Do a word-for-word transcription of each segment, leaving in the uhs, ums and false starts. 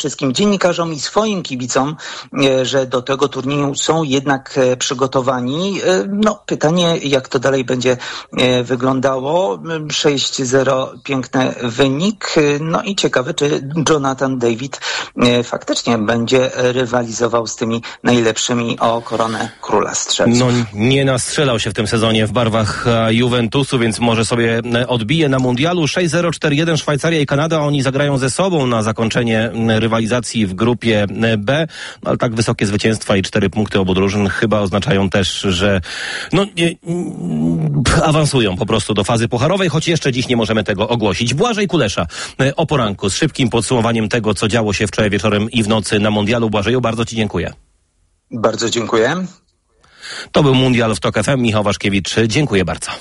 wszystkim dziennikarzom i swoim kibicom, że do tego turnieju są jednak przygotowani. No, pytanie, jak to dalej będzie wyglądało. sześć zero, piękny wynik. No i ciekawe, czy Jonathan David faktycznie będzie rywalizował z tymi najlepszymi o koronę króla strzelców. No, nie nastrzelał się w tym sezonie w barwach Juventusu, więc może sobie odbije na mundialu. sześć zero, cztery jeden Szwajcaria i Kanada. Oni zagrają ze sobą na zakończenie rywalizacji w grupie B. No, ale tak wysokie zwycięstwa i cztery punkty obu drużyn chyba oznaczają też, że no, nie, awansują po prostu do fazy pucharowej, choć jeszcze dziś nie możemy tego ogłosić. Błażej Kulesza o poranku z szybkim podsumowaniem tego, co działo się wczoraj wieczorem i w nocy na mundialu. Błażeju, bardzo Ci dziękuję. Bardzo dziękuję. To był Mundial w Tok F M. Michał Waszkiewicz. Dziękuję bardzo.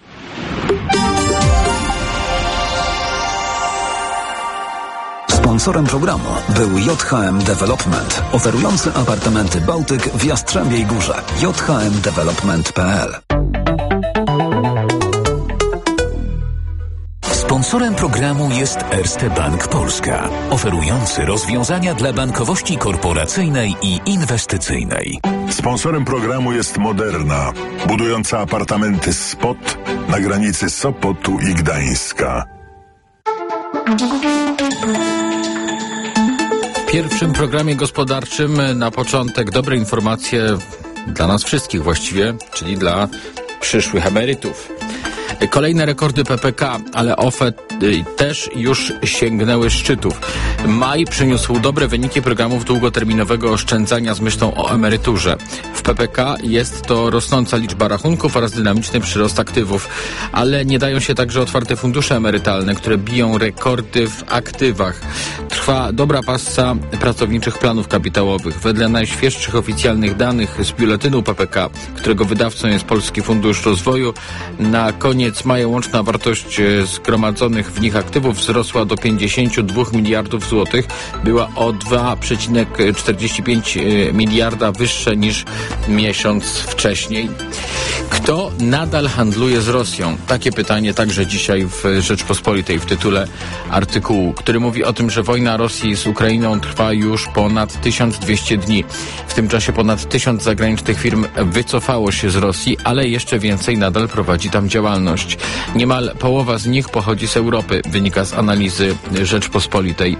Sponsorem programu był J H M Development, oferujący apartamenty Bałtyk w Jastrzębiej Górze. j h m development kropka p l. Sponsorem programu jest Erste Bank Polska, oferujący rozwiązania dla bankowości korporacyjnej i inwestycyjnej. Sponsorem programu jest Moderna, budująca apartamenty Spot na granicy Sopotu i Gdańska. W pierwszym programie gospodarczym na początek dobre informacje dla nas wszystkich właściwie, czyli dla przyszłych emerytów. Kolejne rekordy P P K, ale O F E też już sięgnęły szczytów. Maj przyniósł dobre wyniki programów długoterminowego oszczędzania z myślą o emeryturze. W P P K jest to rosnąca liczba rachunków oraz dynamiczny przyrost aktywów, ale nie dają się także otwarte fundusze emerytalne, które biją rekordy w aktywach. Trwa dobra passa pracowniczych planów kapitałowych. Wedle najświeższych oficjalnych danych z biuletynu P P K, którego wydawcą jest Polski Fundusz Rozwoju, na koniec maja łączna wartość zgromadzonych w nich aktywów wzrosła do pięćdziesiąt dwa miliardów złotych. Była o dwa przecinek czterdzieści pięć miliarda wyższa niż miesiąc wcześniej. Kto nadal handluje z Rosją? Takie pytanie także dzisiaj w Rzeczpospolitej w tytule artykułu, który mówi o tym, że wojna Rosji z Ukrainą trwa już ponad tysiąc dwieście dni. W tym czasie ponad tysiąc zagranicznych firm wycofało się z Rosji, ale jeszcze więcej nadal prowadzi tam działalność. Niemal połowa z nich pochodzi z Europy, wynika z analizy Rzeczpospolitej.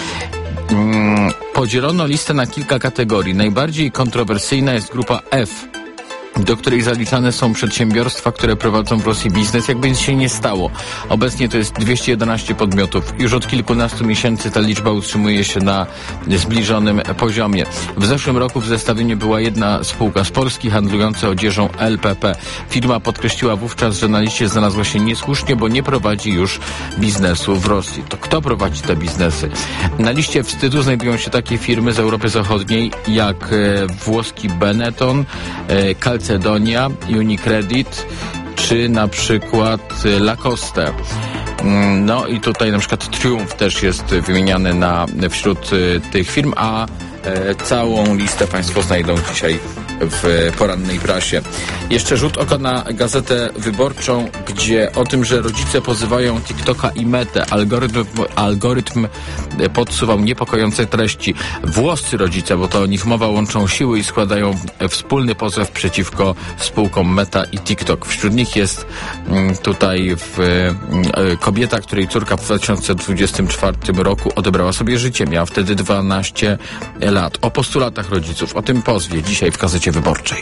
Hmm, podzielono listę na kilka kategorii. Najbardziej kontrowersyjna jest grupa F, do której zaliczane są przedsiębiorstwa, które prowadzą w Rosji biznes, jakby nic się nie stało. Obecnie to jest dwieście jedenaście podmiotów. Już od kilkunastu miesięcy ta liczba utrzymuje się na zbliżonym poziomie. W zeszłym roku w zestawieniu była jedna spółka z Polski handlująca odzieżą L P P. Firma podkreśliła wówczas, że na liście znalazła się niesłusznie, bo nie prowadzi już biznesu w Rosji. To kto prowadzi te biznesy? Na liście wstydu znajdują się takie firmy z Europy Zachodniej jak e, włoski Benetton, e, Calc Cedonia, Unicredit czy na przykład Lacoste. No i tutaj na przykład Triumph też jest wymieniany na, wśród tych firm, a e, całą listę Państwo znajdą dzisiaj w porannej prasie. Jeszcze rzut oka na Gazetę Wyborczą, gdzie o tym, że rodzice pozywają TikToka i Metę. Algorytm, algorytm podsuwał niepokojące treści. Włoscy rodzice, bo to o nich mowa, łączą siły i składają wspólny pozew przeciwko spółkom Meta i TikTok. Wśród nich jest tutaj w, kobieta, której córka w dwa tysiące dwudziestym czwartym roku odebrała sobie życie. Miała wtedy dwanaście lat. O postulatach rodziców, o tym pozwie dzisiaj w Gazecie Wyborczej.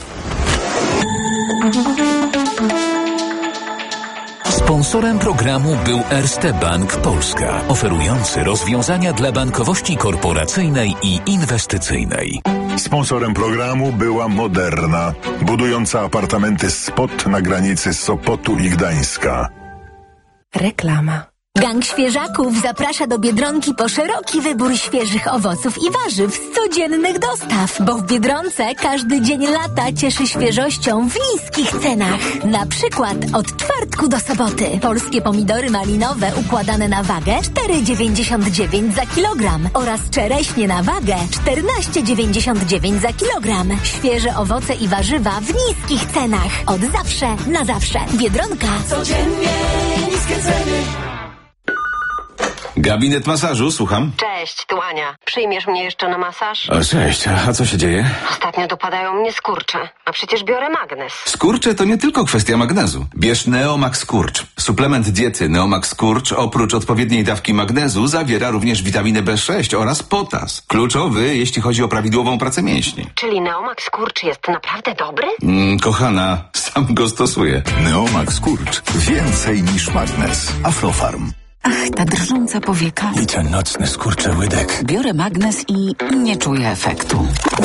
Sponsorem programu był Erste Bank Polska, oferujący rozwiązania dla bankowości korporacyjnej i inwestycyjnej. Sponsorem programu była Moderna, budująca apartamenty Spot na granicy Sopotu i Gdańska. Reklama. Gang Świeżaków zaprasza do Biedronki po szeroki wybór świeżych owoców i warzyw z codziennych dostaw, bo w Biedronce każdy dzień lata cieszy świeżością w niskich cenach. Na przykład od czwartku do soboty polskie pomidory malinowe układane na wagę cztery dziewięćdziesiąt dziewięć za kilogram oraz czereśnie na wagę czternaście dziewięćdziesiąt dziewięć za kilogram. Świeże owoce i warzywa w niskich cenach. Od zawsze na zawsze. Biedronka. Codziennie niskie ceny. Gabinet masażu, słucham. Cześć, tu Ania. Przyjmiesz mnie jeszcze na masaż? O, cześć, a co się dzieje? Ostatnio dopadają mnie skurcze, a przecież biorę magnes. Skurcze to nie tylko kwestia magnezu. Bierz Neomax Skurcz. Suplement diety Neomax Skurcz oprócz odpowiedniej dawki magnezu zawiera również witaminę B sześć oraz potas. Kluczowy, jeśli chodzi o prawidłową pracę mięśni. Czyli Neomax Skurcz jest naprawdę dobry? Mm, kochana, sam go stosuję. Neomax Skurcz. Więcej niż magnes. Aflofarm. Ach, ta drżąca powieka. I ten nocny skurczy łydek. Biorę magnes i nie czuję efektu.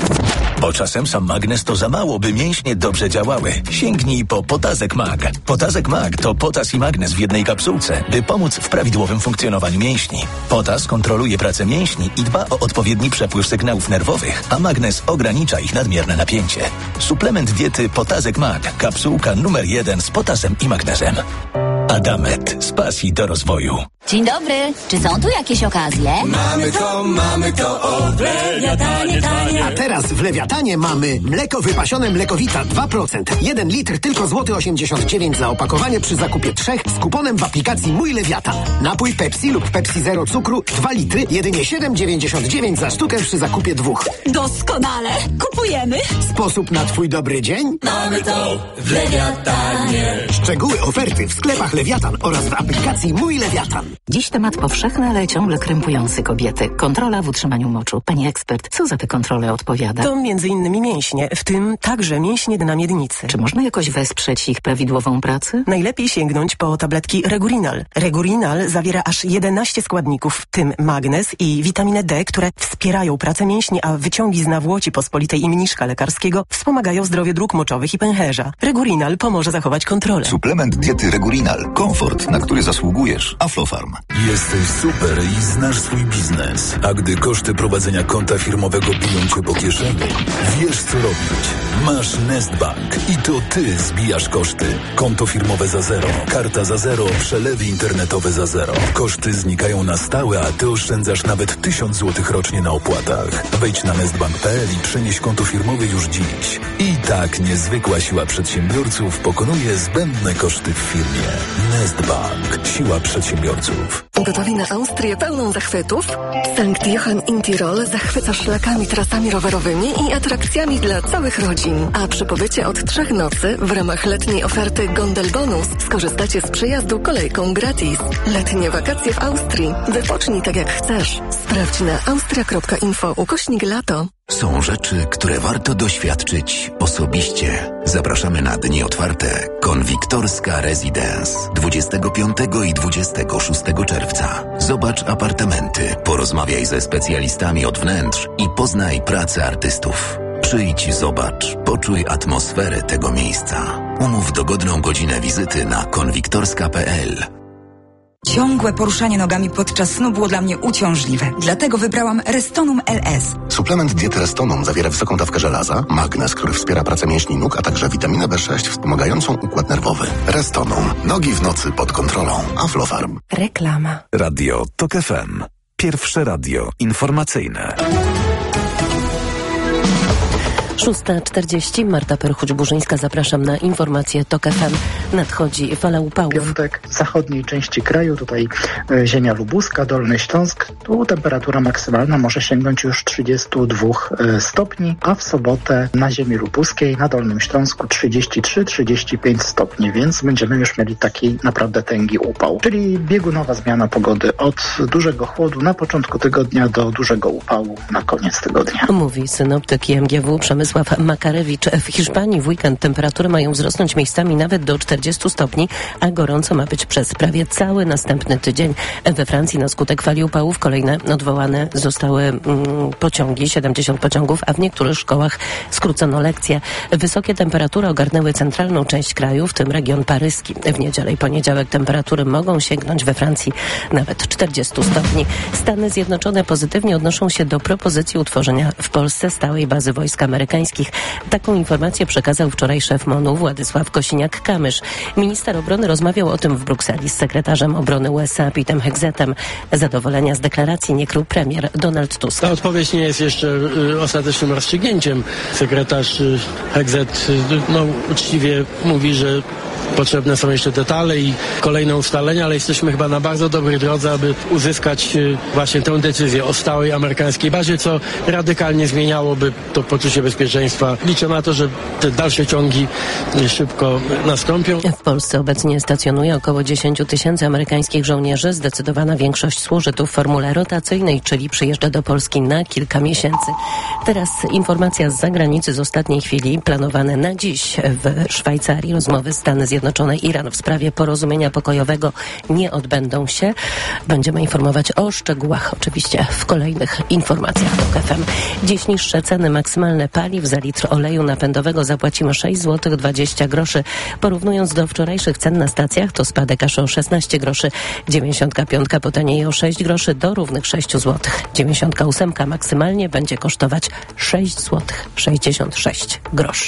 Bo czasem sam magnes to za mało, by mięśnie dobrze działały. Sięgnij po Potazek Mag. Potazek Mag to potas i magnes w jednej kapsułce, by pomóc w prawidłowym funkcjonowaniu mięśni. Potas kontroluje pracę mięśni i dba o odpowiedni przepływ sygnałów nerwowych, a magnes ogranicza ich nadmierne napięcie. Suplement diety Potazek Mag. Kapsułka numer jeden z potasem i magnezem. Adamet. Z pasji do rozwoju. Dzień dobry. Czy są tu jakieś okazje? Mamy to, mamy to, o, w Lewiatanie tanie. A teraz w Lewiatanie mamy mleko wypasione Mlekowita dwa procent. jeden litr tylko złoty osiemdziesiąt dziewięć za opakowanie przy zakupie trzech z kuponem w aplikacji Mój Lewiatan. Napój Pepsi lub Pepsi Zero cukru dwa litry, jedynie siedem dziewięćdziesiąt dziewięć za sztukę przy zakupie dwóch. Doskonale. Kupujemy. Sposób na twój dobry dzień? Mamy to w Lewiatanie. Szczegóły oferty w sklepach Lewiatan oraz w aplikacji Mój Lewiatan. Dziś temat powszechny, ale ciągle krępujący kobiety. Kontrola w utrzymaniu moczu. Pani ekspert, co za te kontrole odpowiada? To między innymi mięśnie, w tym także mięśnie dna miednicy. Czy można jakoś wesprzeć ich prawidłową pracę? Najlepiej sięgnąć po tabletki Regurinal. Regurinal zawiera aż jedenaście składników, w tym magnez i witaminę D, które wspierają pracę mięśni, a wyciągi z nawłoci pospolitej i mniszka lekarskiego wspomagają zdrowie dróg moczowych i pęcherza. Regurinal pomoże zachować kontrolę. Suplement diety Regurinal. Komfort, na który zasługujesz. Aflofarm. Jesteś super i znasz swój biznes. A gdy koszty prowadzenia konta firmowego biją cię po kieszeni, wiesz co robić. Masz Nestbank i to ty zbijasz koszty. Konto firmowe za zero, karta za zero, przelewy internetowe za zero. Koszty znikają na stałe, a ty oszczędzasz nawet tysiąc złotych rocznie na opłatach. Wejdź na nestbank kropka p l i przenieś konto firmowe już dziś. I tak niezwykła siła przedsiębiorców pokonuje zbędne koszty w firmie. Nestbank. Siła przedsiębiorców. Gotowi na Austrię pełną zachwytów? Sankt Johann in Tirol zachwyca szlakami, trasami rowerowymi i atrakcjami dla całych rodzin. A przy pobycie od trzech nocy w ramach letniej oferty Gondel Bonus skorzystacie z przejazdu kolejką gratis. Letnie wakacje w Austrii. Wypocznij tak jak chcesz. Sprawdź na austria kropka info ukośnik lato. Są rzeczy, które warto doświadczyć osobiście. Zapraszamy na dni otwarte Konwiktorska Residence dwudziestego piątego i dwudziestego szóstego czerwca. Zobacz apartamenty, porozmawiaj ze specjalistami od wnętrz i poznaj pracę artystów. Przyjdź, zobacz, poczuj atmosferę tego miejsca. Umów dogodną godzinę wizyty na konwiktorska kropka p l. Ciągłe poruszanie nogami podczas snu było dla mnie uciążliwe. Dlatego wybrałam Restonum L S. Suplement diety Restonum zawiera wysoką dawkę żelaza, magnez, który wspiera pracę mięśni nóg, a także witaminę B sześć wspomagającą układ nerwowy. Restonum. Nogi w nocy pod kontrolą. Aflofarm. Reklama. Radio TOK F M. Pierwsze radio informacyjne. szósta czterdzieści. Marta Perchuć-Burzyńska. Zapraszam na informacje TOK F M. Nadchodzi fala upałów. Piątek w zachodniej części kraju, tutaj e, ziemia lubuska, Dolny Śląsk. Tu temperatura maksymalna może sięgnąć już trzydziestu dwóch e, stopni, a w sobotę na ziemi lubuskiej, na Dolnym Śląsku trzydzieści trzy trzydzieści pięć stopni, więc będziemy już mieli taki naprawdę tęgi upał. Czyli biegunowa zmiana pogody od dużego chłodu na początku tygodnia do dużego upału na koniec tygodnia. Mówi synoptyk I M G W Przemysław Makarewicz. W Hiszpanii w weekend temperatury mają wzrosnąć miejscami nawet do czterdziestu stopni, a gorąco ma być przez prawie cały następny tydzień. We Francji na skutek fali upałów kolejne odwołane zostały mm, pociągi, siedemdziesiąt pociągów, a w niektórych szkołach skrócono lekcje. Wysokie temperatury ogarnęły centralną część kraju, w tym region paryski. W niedzielę i poniedziałek temperatury mogą sięgnąć we Francji nawet czterdziestu stopni. Stany Zjednoczone pozytywnie odnoszą się do propozycji utworzenia w Polsce stałej bazy wojsk amerykańskich amerykańskich. Taką informację przekazał wczoraj szef M O N-u Władysław Kosiniak-Kamysz. Minister obrony rozmawiał o tym w Brukseli z sekretarzem obrony U S A Petem Hegzetem. Zadowolenia z deklaracji nie krył premier Donald Tusk. Ta odpowiedź nie jest jeszcze y, ostatecznym rozstrzygnięciem. Sekretarz y, Hegzet y, no, uczciwie mówi, że potrzebne są jeszcze detale i kolejne ustalenia, ale jesteśmy chyba na bardzo dobrej drodze, aby uzyskać y, właśnie tę decyzję o stałej amerykańskiej bazie, co radykalnie zmieniałoby to poczucie bezpieczeństwa. Liczę na to, że te dalsze ciągi y, szybko nastąpią. W Polsce obecnie stacjonuje około dziesięć tysięcy amerykańskich żołnierzy. Zdecydowana większość służy tu w formule rotacyjnej, czyli przyjeżdża do Polski na kilka miesięcy. Teraz informacja z zagranicy z ostatniej chwili. Planowane na dziś w Szwajcarii rozmowy Stany Zjednoczone i Iran w sprawie porozumienia pokojowego nie odbędą się. Będziemy informować o szczegółach oczywiście w kolejnych informacjach TOK F M. Dziś niższe ceny maksymalne paliw. Za litr oleju napędowego zapłacimy sześć złotych dwadzieścia groszy. Porównując do wczorajszych cen na stacjach, to spadek aż o szesnaście groszy. dziewięćdziesiątka piątka potanieje o sześć groszy do równych sześć złotych. dziewięćdziesiątka ósemka maksymalnie będzie kosztować sześć złotych sześćdziesiąt sześć groszy.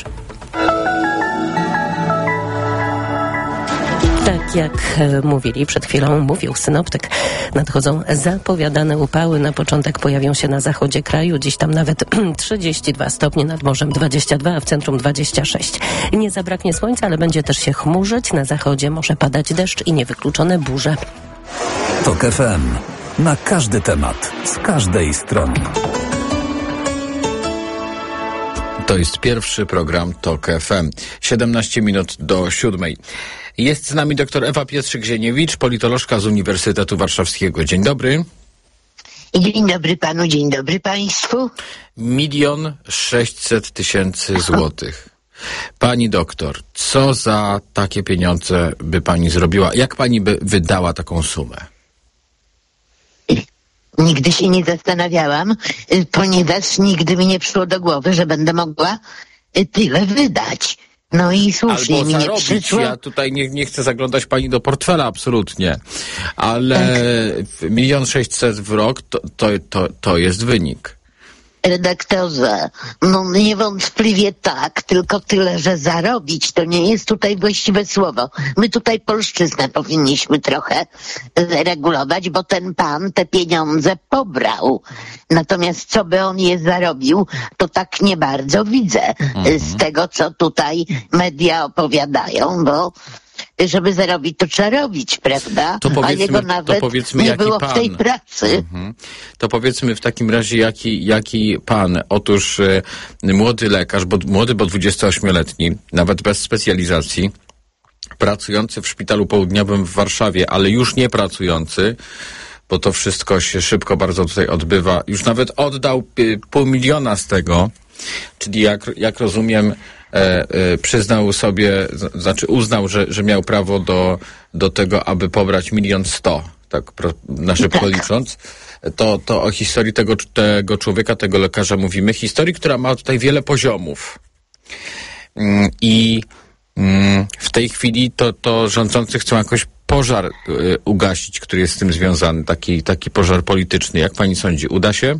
Tak jak mówili przed chwilą, mówił synoptyk, nadchodzą zapowiadane upały. Na początek pojawią się na zachodzie kraju, dziś tam nawet trzydzieści dwa stopnie, nad morzem dwadzieścia dwa, a w centrum dwadzieścia sześć. Nie zabraknie słońca, ale będzie też się chmurzyć. Na zachodzie może padać deszcz i niewykluczone burze. TOK F M. Na każdy temat, z każdej strony. To jest pierwszy program TOK F M. siedemnaście minut do siódmej. Jest z nami dr Ewa Pietrzyk-Zieniewicz, politolożka z Uniwersytetu Warszawskiego. Dzień dobry. Dzień dobry panu, dzień dobry państwu. Milion sześćset tysięcy złotych. Pani doktor, co za takie pieniądze by pani zrobiła? Jak pani by wydała taką sumę? Nigdy się nie zastanawiałam, ponieważ nigdy mi nie przyszło do głowy, że będę mogła tyle wydać. No i słusznie Albo mi nie zarobić. przyszło. Ja tutaj nie, nie chcę zaglądać pani do portfela, absolutnie. Ale tak. Milion sześćset w rok to, to, to, to jest wynik. Redaktorze, no niewątpliwie tak, tylko tyle, że zarobić to nie jest tutaj właściwe słowo. My tutaj polszczyznę powinniśmy trochę regulować, bo ten pan te pieniądze pobrał. Natomiast co by on je zarobił, to tak nie bardzo widzę mhm. z tego, co tutaj media opowiadają, bo żeby zarobić, to trzeba robić, prawda? To a jego nawet to powiedzmy, nie jaki było pan. w tej pracy. Mhm. To powiedzmy w takim razie, jaki, jaki pan? Otóż e, młody lekarz, bo młody, bo dwudziestoośmioletni, nawet bez specjalizacji, pracujący w szpitalu południowym w Warszawie, ale już nie pracujący, bo to wszystko się szybko bardzo tutaj odbywa, już nawet oddał y, pół miliona z tego, czyli jak, jak rozumiem, E, e, przyznał sobie, z, znaczy uznał, że, że miał prawo do, do tego, aby pobrać milion sto, tak pro, na szybko tak. licząc. To, to o historii tego, tego człowieka, tego lekarza mówimy. Historii, która ma tutaj wiele poziomów. Mm, I mm, w tej chwili to, to rządzący chcą jakoś pożar y, ugasić, który jest z tym związany, taki, taki pożar polityczny. Jak pani sądzi, uda się?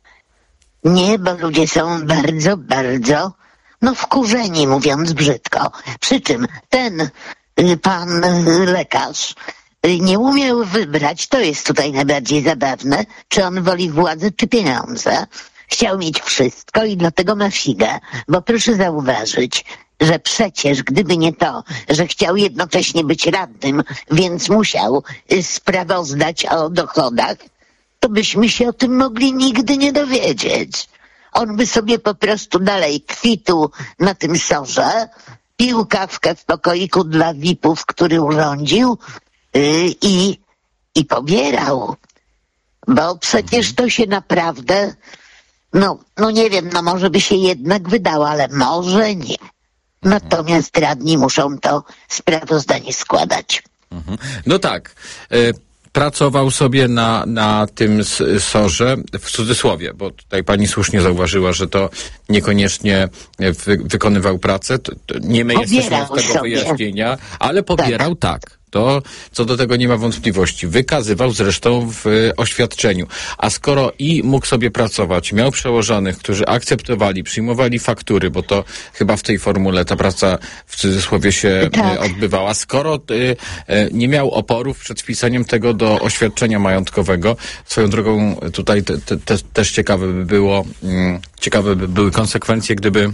Nie, bo ludzie są bardzo, bardzo no wkurzeni, mówiąc brzydko. Przy czym ten y, pan y, lekarz y, nie umiał wybrać, to jest tutaj najbardziej zabawne, czy on woli władzę, czy pieniądze. Chciał mieć wszystko i dlatego ma figę. Bo proszę zauważyć, że przecież gdyby nie to, że chciał jednocześnie być radnym, więc musiał y, sprawozdać o dochodach, to byśmy się o tym mogli nigdy nie dowiedzieć. On by sobie po prostu dalej kwitł na tym sorze, pił kawkę w pokoiku dla V I P-ów, który urządził yy, i, i pobierał. Bo przecież to się naprawdę, no, no nie wiem, no może by się jednak wydało, ale może nie. Natomiast radni muszą to sprawozdanie składać. Mhm. No tak. Y- Pracował sobie na, na tym sorze, w cudzysłowie, bo tutaj pani słusznie zauważyła, że to niekoniecznie wy, wykonywał pracę. To, to nie my pobierał jesteśmy z tego sobie. wyjaśnienia, ale pobierał tak. tak. to co do tego nie ma wątpliwości. Wykazywał zresztą w y, oświadczeniu. A skoro i mógł sobie pracować, miał przełożonych, którzy akceptowali, przyjmowali faktury, bo to chyba w tej formule ta praca w cudzysłowie się tak. y, odbywała. Skoro y, y, nie miał oporów przed wpisaniem tego do oświadczenia majątkowego, swoją drogą tutaj te, te, te, też ciekawe by było, y, ciekawe by były konsekwencje, gdyby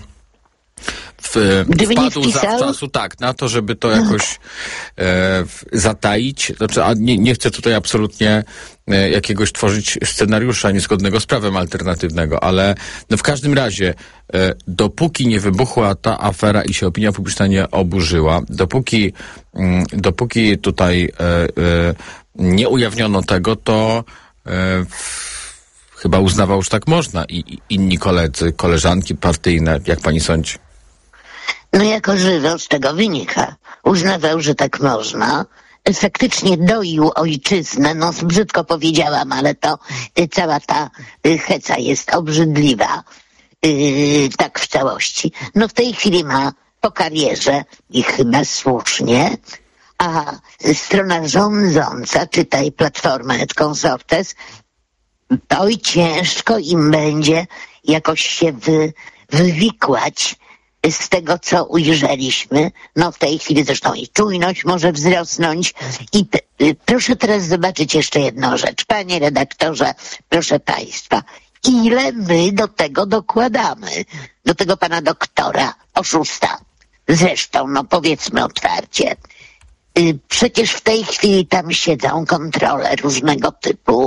W, wpadł zawczasu tak, na to, żeby to jakoś e, zataić. Znaczy, a nie, nie chcę tutaj absolutnie e, jakiegoś tworzyć scenariusza niezgodnego z prawem alternatywnego, ale no w każdym razie e, dopóki nie wybuchła ta afera i się opinia publiczna nie oburzyła, dopóki, m, dopóki tutaj e, e, nie ujawniono tego, to e, chyba uznawał, że tak można i, i inni koledzy, koleżanki partyjne, jak pani sądzi? No jako żywo z tego wynika. Uznawał, że tak można. Faktycznie doił ojczyznę, no brzydko powiedziałam, ale to y, cała ta y, heca jest obrzydliwa. Y, tak w całości. No w tej chwili ma po karierze i chyba słusznie, a strona rządząca, czytaj Platforma et Consortes, to i ciężko im będzie jakoś się wy, wywikłać z tego, co ujrzeliśmy. No w tej chwili zresztą i czujność może wzrosnąć. I t- proszę teraz zobaczyć jeszcze jedną rzecz. Panie redaktorze, proszę państwa, ile my do tego dokładamy? Do tego pana doktora, oszusta. Zresztą, no powiedzmy otwarcie, przecież w tej chwili tam siedzą kontrole różnego typu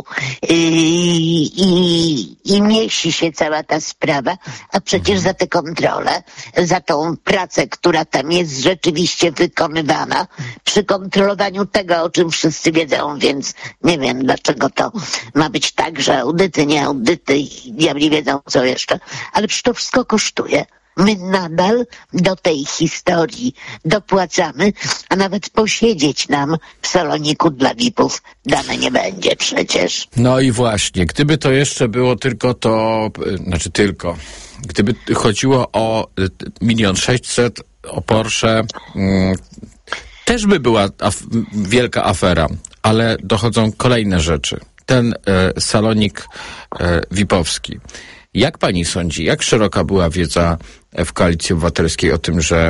i, i, i mieści się cała ta sprawa, a przecież za te kontrole, za tą pracę, która tam jest rzeczywiście wykonywana, przy kontrolowaniu tego, o czym wszyscy wiedzą, więc nie wiem, dlaczego to ma być tak, że audyty, nie audyty i diabli wiedzą co jeszcze, ale przecież to wszystko kosztuje. My nadal do tej historii dopłacamy, a nawet posiedzieć nam w saloniku dla V I P-ów dane nie będzie przecież. No i właśnie, gdyby to jeszcze było tylko to, znaczy tylko, gdyby chodziło o milion sześćset, o Porsche, mm, też by była af- wielka afera, ale dochodzą kolejne rzeczy. Ten e, salonik e, V I P-owski. Jak pani sądzi, jak szeroka była wiedza w Koalicji Obywatelskiej o tym, że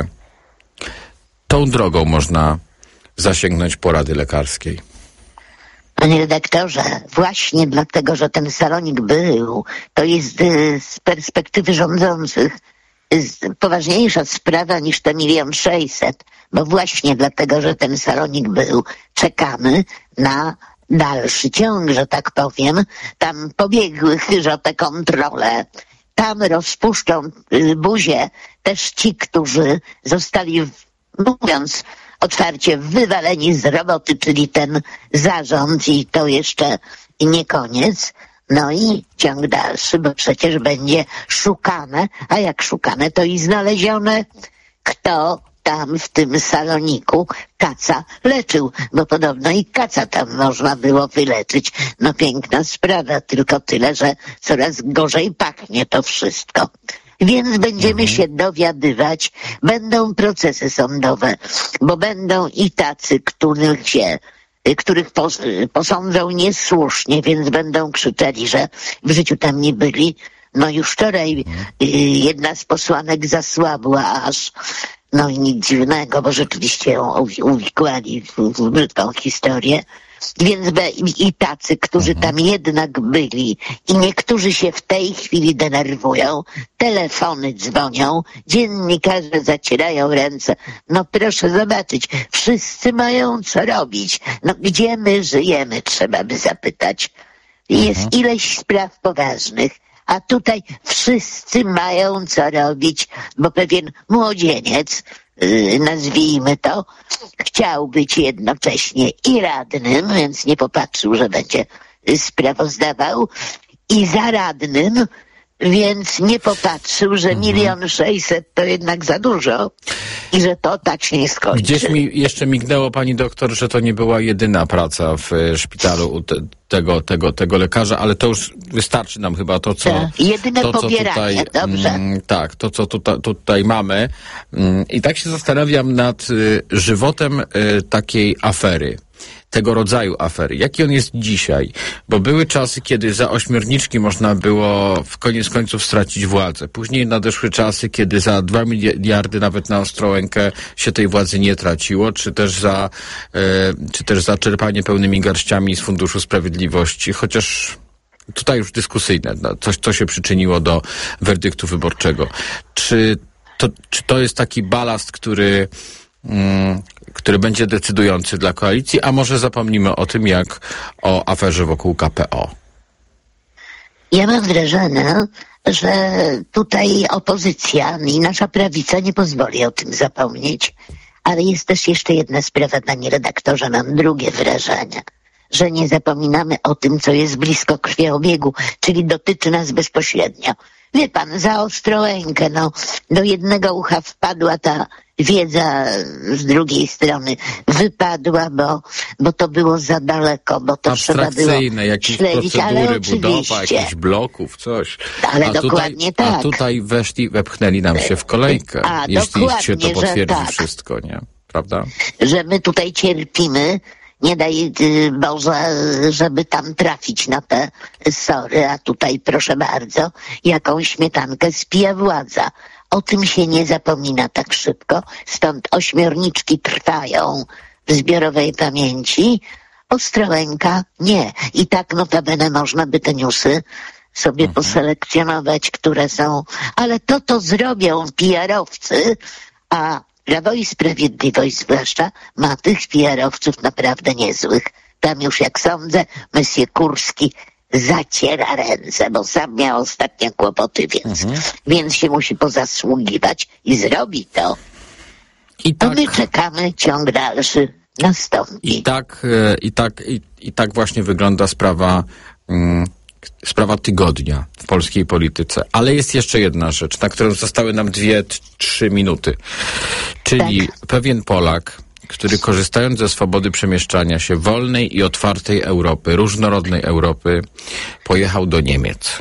tą drogą można zasięgnąć porady lekarskiej? Panie redaktorze, właśnie dlatego, że ten salonik był, to jest y, z perspektywy rządzących y, poważniejsza sprawa niż te milion sześćset, bo właśnie dlatego, że ten salonik był, czekamy na dalszy ciąg, że tak powiem. Tam pobiegły chyżo te kontrole. Tam rozpuszczą y, buzię też ci, którzy zostali, mówiąc otwarcie, wywaleni z roboty, czyli ten zarząd i to jeszcze nie koniec. No i ciąg dalszy, bo przecież będzie szukane, a jak szukane, to i znalezione, kto tam w tym saloniku kaca leczył, bo podobno i kaca tam można było wyleczyć. No piękna sprawa, tylko tyle, że coraz gorzej pachnie to wszystko. Więc będziemy mhm. się dowiadywać, będą procesy sądowe, bo będą i tacy, których się których pos, posądzą niesłusznie, więc będą krzyczeli, że w życiu tam nie byli. No już wczoraj y, jedna z posłanek zasłabła aż. No i nic dziwnego, bo rzeczywiście ją uwikłali w, w brzydką historię. Więc be, i tacy, którzy tam jednak byli i niektórzy się w tej chwili denerwują, telefony dzwonią, dziennikarze zacierają ręce. No proszę zobaczyć, wszyscy mają co robić. No gdzie my żyjemy, trzeba by zapytać. Jest ileś spraw poważnych. A tutaj wszyscy mają co robić, bo pewien młodzieniec, yy, nazwijmy to, chciał być jednocześnie i radnym, więc nie popatrzył, że będzie sprawozdawał, i za radnym więc nie popatrzył, że milion sześćset to jednak za dużo i że to tak się nie skończy. Gdzieś mi jeszcze mignęło, pani doktor, że to nie była jedyna praca w szpitalu u te, tego, tego, tego lekarza, ale to już wystarczy nam chyba to, co, tak, jedyne to, co pobieranie, tutaj, dobrze. Mm, tak, to, co tutaj, tutaj mamy. Mm, I tak się zastanawiam nad y, żywotem y, takiej afery. Tego rodzaju afery. Jaki on jest dzisiaj? Bo były czasy, kiedy za ośmiorniczki można było w koniec końców stracić władzę. Później nadeszły czasy, kiedy za dwa miliardy nawet na Ostrołękę się tej władzy nie traciło, czy też za, e, czy też za czerpanie pełnymi garściami z Funduszu Sprawiedliwości, chociaż tutaj już dyskusyjne, no, coś, co się przyczyniło do werdyktu wyborczego. Czy to, czy to jest taki balast, który mm, który będzie decydujący dla koalicji, a może zapomnimy o tym, jak o aferze wokół K P O. Ja mam wrażenie, że tutaj opozycja i nasza prawica nie pozwoli o tym zapomnieć. Ale jest też jeszcze jedna sprawa, panie redaktorze, mam drugie wrażenie, że nie zapominamy o tym, co jest blisko krwiobiegu, czyli dotyczy nas bezpośrednio. Wie pan, za Ostrołękę, no, do jednego ucha wpadła ta wiedza, z drugiej strony wypadła, bo, bo to było za daleko, bo to trzeba było jakieś śledzić, ale procedury, oczywiście. budowa jakichś bloków, coś. Ale a dokładnie tutaj, tak. A tutaj weszli, wepchnęli nam się w kolejkę, A, jeśli się to potwierdzi tak. wszystko, nie? Prawda? Że my tutaj cierpimy, nie daj Boże, żeby tam trafić na te sory, a tutaj proszę bardzo, jaką śmietankę spija władza. O tym się nie zapomina tak szybko, stąd ośmiorniczki trwają w zbiorowej pamięci, Ostrołęka nie. I tak notabene można by te newsy sobie mhm. poselekcjonować, które są, ale to to zrobią P R-owcy, a Prawo i Sprawiedliwość zwłaszcza ma tych P R-owców naprawdę niezłych. Tam już, jak sądzę, Monsieur Kurski zaciera ręce, bo sam miał ostatnie kłopoty, więc, mhm. więc się musi pozasługiwać i zrobi to. I tak, a my czekamy, ciąg dalszy nastąpi. I tak, i tak, i, i tak właśnie wygląda sprawa, mm, sprawa tygodnia w polskiej polityce. Ale jest jeszcze jedna rzecz, na którą zostały nam dwie, t- trzy minuty. Czyli tak. pewien Polak, który korzystając ze swobody przemieszczania się wolnej i otwartej Europy, różnorodnej Europy, pojechał do Niemiec.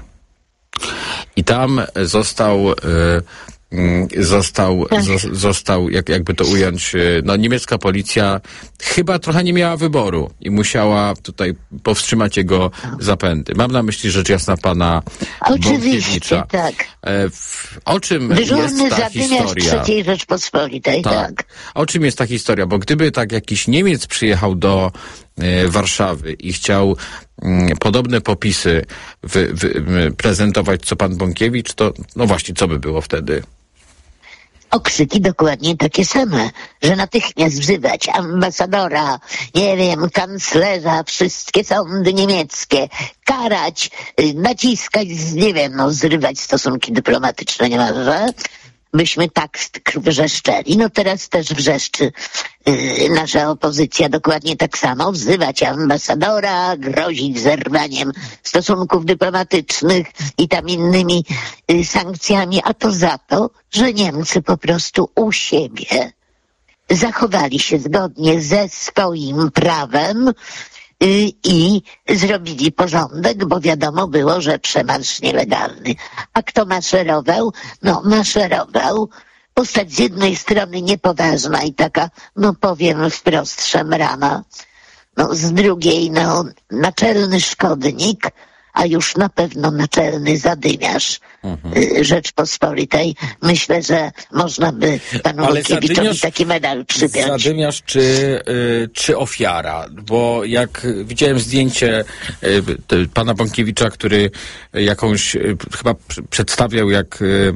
I tam został... Yy, Został, zo, został jak, jakby to ująć, no niemiecka policja chyba trochę nie miała wyboru i musiała tutaj powstrzymać jego zapędy. Mam na myśli rzecz jasna pana Bąkiewicza. Tak. W, o czym Dyżurny jest ta historia? trzeciej Rzeczpospolitej, tak. tak. O czym jest ta historia? Bo gdyby tak jakiś Niemiec przyjechał do e, Warszawy i chciał m, podobne popisy wy, wy, m, prezentować co pan Bąkiewicz, to no właśnie, co by było wtedy? Okrzyki dokładnie takie same, że natychmiast wzywać ambasadora, nie wiem, kanclerza, wszystkie sądy niemieckie, karać, naciskać, nie wiem, no zrywać stosunki dyplomatyczne niemalże, byśmy tak wrzeszczeli. No teraz też wrzeszczy yy, nasza opozycja dokładnie tak samo, wzywać ambasadora, grozić zerwaniem stosunków dyplomatycznych i tam innymi yy, sankcjami, a to za to, że Niemcy po prostu u siebie zachowali się zgodnie ze swoim prawem yy, i zrobili porządek, bo wiadomo było, że przemarsz nielegalny. A kto maszerował? No maszerował postać z jednej strony niepoważna i taka, no powiem wprost, szemrana, no z drugiej, no naczelny szkodnik, a już na pewno naczelny zadymiarz mhm. Rzeczpospolitej. Myślę, że można by panu Bąkiewiczowi taki medal przypiąć. Zadymiarz czy, y, czy ofiara? Bo jak widziałem zdjęcie y, pana Bąkiewicza, który jakąś y, chyba przedstawiał jak y,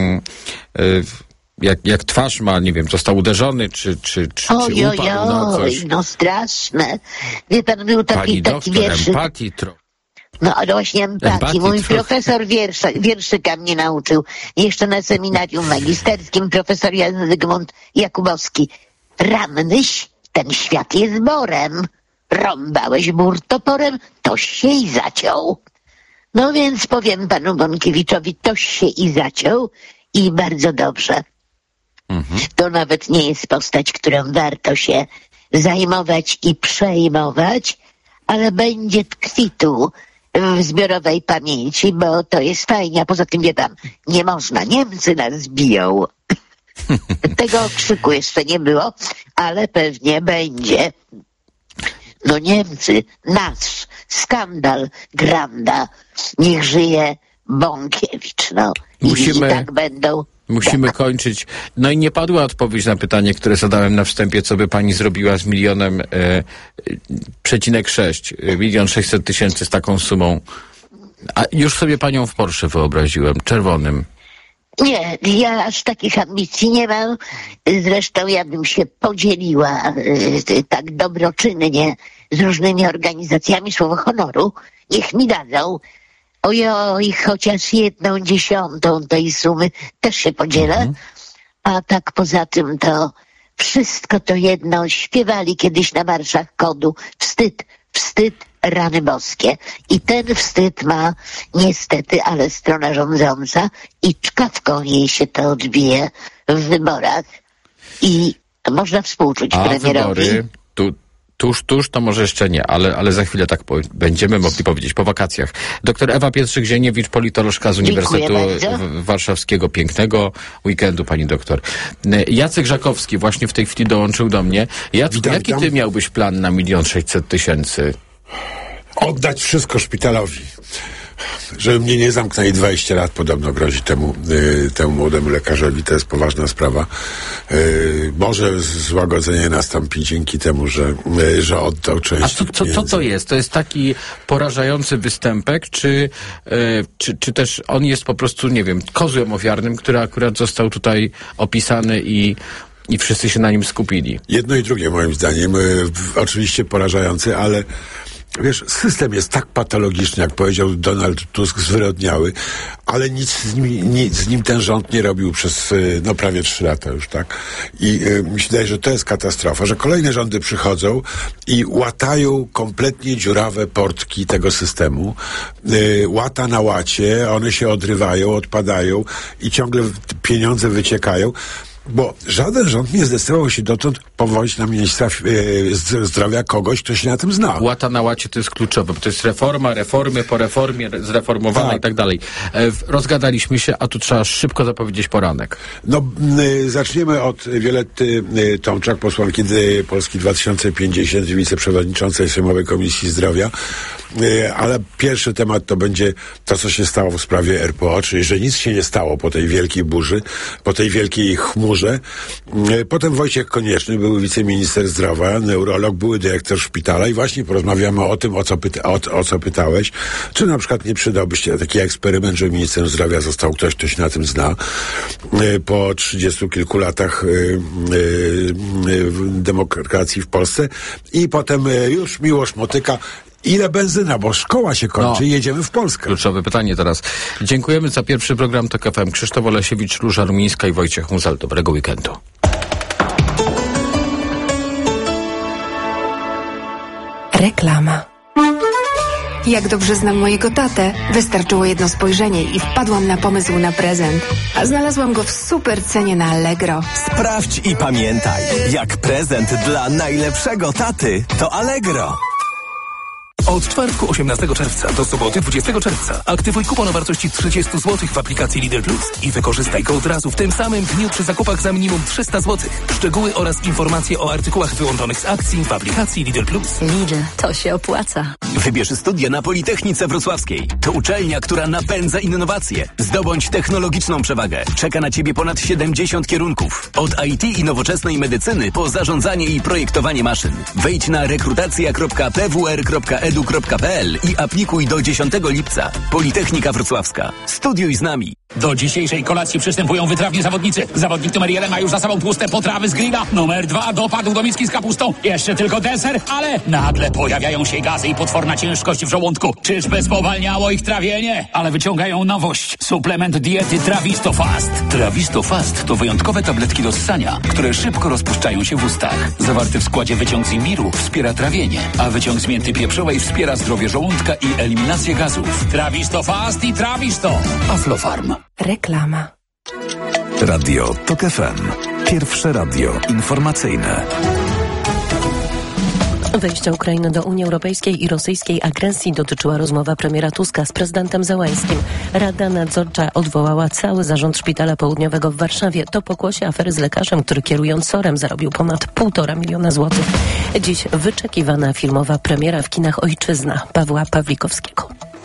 y, Jak, jak twarz ma, nie wiem, został uderzony, czy, czy, czy, czy upadł, no coś. no straszne. Wie pan, był taki, Pani taki doktor, wierszyk. empatii trochę. No, ale właśnie empatii. Empatii Mój trochę. profesor wiersza, wierszyka mnie nauczył. Jeszcze na seminarium magisterskim profesor Jan Zygmunt Jakubowski. Rannyś, ten świat jest borem. Rąbałeś bór toporem, toś się i zaciął. No więc powiem panu Bąkiewiczowi, toś się i zaciął i bardzo dobrze. Mhm. To nawet nie jest postać, którą warto się zajmować i przejmować, ale będzie tkwitu w zbiorowej pamięci, bo to jest fajnie, a poza tym wie pan, nie można, Niemcy nas biją. Tego krzyku jeszcze nie było, ale pewnie będzie. No Niemcy, nasz skandal, granda, niech żyje Bąkiewicz, no. I, Musimy... i tak będą. Musimy tak. kończyć. No i nie padła odpowiedź na pytanie, które zadałem na wstępie, co by pani zrobiła z milionem e, przecinek sześć, milion sześćset tysięcy z taką sumą. A już sobie panią w Porsche wyobraziłem, czerwonym. Nie, ja aż takich ambicji nie mam. Zresztą ja bym się podzieliła y, tak dobroczynnie z różnymi organizacjami, słowo honoru. Niech mi dadzą. Ojoj, chociaż jedną dziesiątą tej sumy też się podzielę. Mhm. A tak poza tym to wszystko to jedno śpiewali kiedyś na marszach kodu. Wstyd, wstyd, rany boskie. I ten wstyd ma niestety, ale strona rządząca i czkawką jej się to odbije w wyborach. I można współczuć A premierowi. Wybory, tu, tuż, tuż to może jeszcze nie, ale, ale za chwilę tak po, będziemy mogli powiedzieć po wakacjach. Doktor Ewa Pietrzyk-Zieniewicz, politolożka z Uniwersytetu Warszawskiego. Pięknego weekendu, pani doktor. Jacek Żakowski właśnie w tej chwili dołączył do mnie. Jacku, witam, jaki ty miałbyś plan na milion sześćset tysięcy? Oddać wszystko szpitalowi. Żeby mnie nie zamknęli dwadzieścia lat, podobno grozi temu, y, temu młodemu lekarzowi. To jest poważna sprawa. Y, może złagodzenie nastąpi dzięki temu, że, y, że oddał część. A co, co, co to jest? To jest taki porażający występek, czy, y, czy, czy też on jest po prostu, nie wiem, kozłem ofiarnym, który akurat został tutaj opisany i I wszyscy się na nim skupili. Jedno i drugie moim zdaniem. Y, oczywiście porażający, ale wiesz, system jest tak patologiczny, jak powiedział Donald Tusk, zwyrodniały, ale nic z nim, nic z nim ten rząd nie robił przez no prawie trzy lata już, tak? I y, mi się wydaje, że to jest katastrofa, że kolejne rządy przychodzą i łatają kompletnie dziurawe portki tego systemu. Y, łata na łacie, one się odrywają, odpadają i ciągle pieniądze wyciekają. Bo żaden rząd nie zdecydował się dotąd powołać na ministra e, zdrowia kogoś, kto się na tym zna. Łata na łacie to jest kluczowe, bo to jest reforma, reformy po reformie, zreformowana tak. i tak dalej. E, rozgadaliśmy się, a tu trzeba szybko zapowiedzieć poranek. No, y, zaczniemy od Violetty y, Tomczak, posłanki y, Polski dwa tysiące pięćdziesiąt, wiceprzewodniczącej Sejmowej Komisji Zdrowia. Y, ale pierwszy temat to będzie to, co się stało w sprawie R P O, czyli że nic się nie stało po tej wielkiej burzy, po tej wielkiej chmurze. Potem Wojciech Konieczny, były wiceminister zdrowia, neurolog, były dyrektor szpitala i właśnie porozmawiamy o tym, o co, pyta, o, o co pytałeś. Czy na przykład nie przydałby się taki eksperyment, że ministrem zdrowia został ktoś, kto się na tym zna. Po trzydziestu kilku latach demokracji w Polsce. I potem już Miłosz Motyka. Ile benzyna, bo szkoła się kończy i no, jedziemy w Polskę. Kluczowe pytanie teraz. Dziękujemy za pierwszy program Tok F M. Krzysztof Olesiewicz, Róża Rumińska i Wojciech Muzal. Dobrego weekendu. Reklama. Jak dobrze znam mojego tatę, wystarczyło jedno spojrzenie i wpadłam na pomysł na prezent. A znalazłam go w super cenie na Allegro. Sprawdź i pamiętaj, jak prezent dla najlepszego taty to Allegro. Od czwartku osiemnastego czerwca do soboty dwudziestego czerwca aktywuj kupon o wartości trzydzieści złotych w aplikacji Lidl Plus i wykorzystaj go od razu w tym samym dniu przy zakupach za minimum trzysta złotych. Szczegóły oraz informacje o artykułach wyłączonych z akcji w aplikacji Lidl Plus. Lidl, to się opłaca. Wybierz studia na Politechnice Wrocławskiej. To uczelnia, która napędza innowacje. Zdobądź technologiczną przewagę. Czeka na Ciebie ponad siedemdziesiąt kierunków. Od I T i nowoczesnej medycyny po zarządzanie i projektowanie maszyn. Wejdź na rekrutacja kropka p w r kropka e d u kropka p l i aplikuj do dziesiątego lipca. Politechnika Wrocławska. Studiuj z nami. Do dzisiejszej kolacji przystępują wytrawni zawodnicy. Zawodnik numer jeden ma już za sobą tłuste potrawy z grilla. Numer dwa dopadł do miski z kapustą. Jeszcze tylko deser, ale nagle pojawiają się gazy i potworna ciężkość w żołądku. Czyżby spowalniało ich trawienie? Ale wyciągają nowość. Suplement diety Trawisto Fast. Trawisto Fast to wyjątkowe tabletki do ssania, które szybko rozpuszczają się w ustach. Zawarty w składzie wyciąg z imbiru wspiera trawienie, a wyciąg z mięty pieprzowej wspiera zdrowie żołądka i eliminację gazów. Trawisto Fast i Trawisto. Aflofarm. Reklama. Radio Tok F M. Pierwsze radio informacyjne. Wejścia Ukrainy do Unii Europejskiej i rosyjskiej agresji dotyczyła rozmowa premiera Tuska z prezydentem Zełenskim. Rada Nadzorcza odwołała cały zarząd Szpitala Południowego w Warszawie. To pokłosie afery z lekarzem, który kierując SOR-em zarobił ponad półtora miliona złotych. Dziś wyczekiwana filmowa premiera w kinach Ojczyzna Pawła Pawlikowskiego.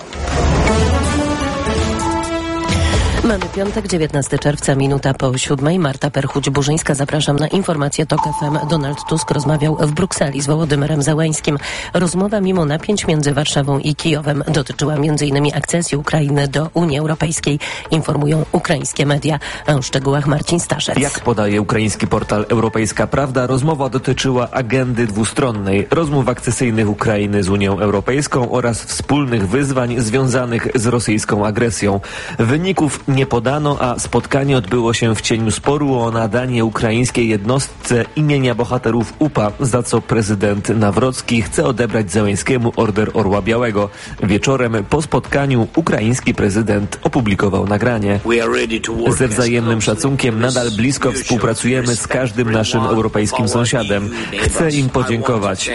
Mamy piątek, dziewiętnastego czerwca, minuta po siódmej. Marta Perchuć-Burzyńska, zapraszam na informację Tok F M. Donald Tusk rozmawiał w Brukseli z Wołodymyrem Zełenskim. Rozmowa mimo napięć między Warszawą i Kijowem dotyczyła między innymi akcesji Ukrainy do Unii Europejskiej, informują ukraińskie media. A o szczegółach Marcin Starzec. Jak podaje ukraiński portal Europejska Prawda, rozmowa dotyczyła agendy dwustronnej, rozmów akcesyjnych Ukrainy z Unią Europejską oraz wspólnych wyzwań związanych z rosyjską agresją. Wyników nie podano, a spotkanie odbyło się w cieniu sporu o nadanie ukraińskiej jednostce imienia bohaterów U P A, za co prezydent Nawrocki chce odebrać Zełenskiemu Order Orła Białego. Wieczorem po spotkaniu ukraiński prezydent opublikował nagranie. Ze wzajemnym szacunkiem nadal blisko współpracujemy z każdym naszym europejskim sąsiadem. Chcę im podziękować.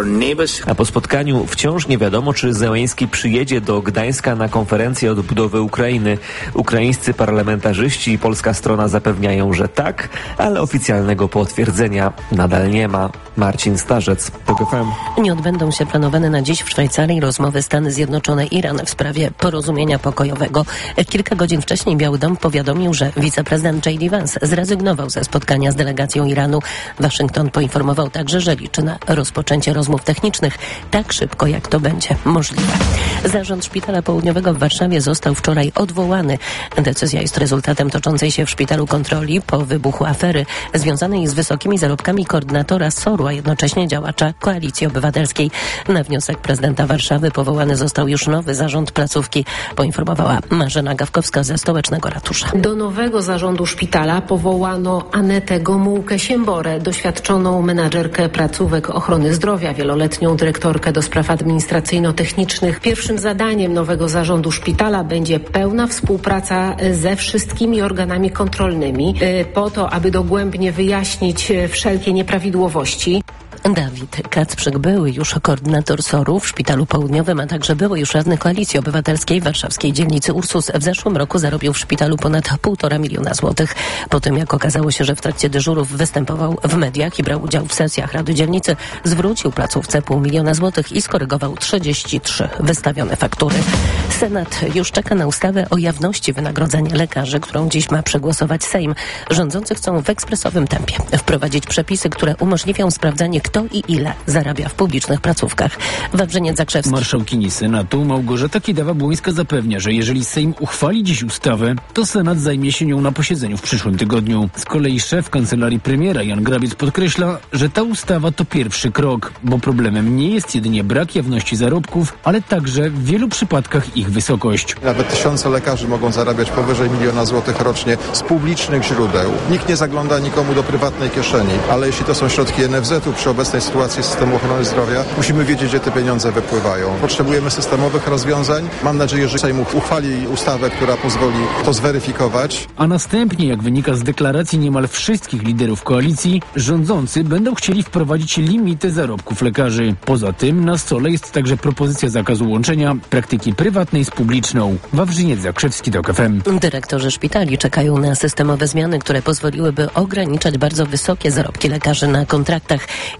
A po spotkaniu wciąż nie wiadomo, czy Zełenski przyjedzie do Gdańska na konferencję odbudowy Ukrainy. Ukraińscy parlamentarzyści i polska strona zapewniają, że tak, ale oficjalnego potwierdzenia nadal nie ma. Marcin Starzec, Tok F M. Nie odbędą się planowane na dziś w Szwajcarii rozmowy Stany Zjednoczone-Iran w sprawie porozumienia pokojowego. Kilka godzin wcześniej Biały Dom powiadomił, że wiceprezydent J D Vance zrezygnował ze spotkania z delegacją Iranu. Waszyngton poinformował także, że liczy na rozpoczęcie rozmów technicznych tak szybko, jak to będzie możliwe. Zarząd Szpitala Południowego w Warszawie został wczoraj odwołany. Decyzja jest rezultatem toczącej się w szpitalu kontroli po wybuchu afery związanej z wysokimi zarobkami koordynatora SOR-u, a jednocześnie działacza Koalicji Obywatelskiej. Na wniosek prezydenta Warszawy powołany został już nowy zarząd placówki, poinformowała Marzena Gawkowska ze Stołecznego Ratusza. Do nowego zarządu szpitala powołano Anetę Gomułkę-Siemborę, doświadczoną menadżerkę placówek ochrony zdrowia, wieloletnią dyrektorkę do spraw administracyjno-technicznych. Pierwszym zadaniem nowego zarządu szpitala będzie pełna współpraca ze wszystkimi organami kontrolnymi po to, aby dogłębnie wyjaśnić wszelkie nieprawidłowości. Dawid Kacprzyk, były już koordynator SOR-u w Szpitalu Południowym, a także były już radny Koalicji Obywatelskiej warszawskiej dzielnicy Ursus. W zeszłym roku zarobił w szpitalu ponad półtora miliona złotych. Po tym, jak okazało się, że w trakcie dyżurów występował w mediach i brał udział w sesjach Rady Dzielnicy, zwrócił placówce pół miliona złotych i skorygował trzydzieści trzy wystawione faktury. Senat już czeka na ustawę o jawności wynagrodzeń lekarzy, którą dziś ma przegłosować Sejm. Rządzący chcą w ekspresowym tempie wprowadzić przepisy, które umożliwią sprawdzanie, kto i ile zarabia w publicznych placówkach. Wawrzyniec Zakrzewski. Marszałkini Senatu Małgorzata Kidawa-Błońska zapewnia, że jeżeli Sejm uchwali dziś ustawę, to Senat zajmie się nią na posiedzeniu w przyszłym tygodniu. Z kolei szef kancelarii premiera Jan Grabiec podkreśla, że ta ustawa to pierwszy krok, bo problemem nie jest jedynie brak jawności zarobków, ale także w wielu przypadkach ich wysokość. Nawet tysiące lekarzy mogą zarabiać powyżej miliona złotych rocznie z publicznych źródeł. Nikt nie zagląda nikomu do prywatnej kieszeni, ale jeśli to są środki N F Z-u przy obecnej sytuacji systemu ochrony zdrowia, musimy wiedzieć, gdzie te pieniądze wypływają. Potrzebujemy systemowych rozwiązań. Mam nadzieję, że Sejm uchwali ustawę, która pozwoli to zweryfikować. A następnie, jak wynika z deklaracji niemal wszystkich liderów koalicji, rządzący będą chcieli wprowadzić limity zarobków lekarzy. Poza tym na stole jest także propozycja zakazu łączenia praktyki prywatnej z publiczną. Wawrzyniec Zakrzewski, Tok F M. Dyrektorzy szpitali czekają na systemowe zmiany, które pozwoliłyby ograniczać bardzo wysokie zarobki lekarzy na kontraktach. Jak mówi Tok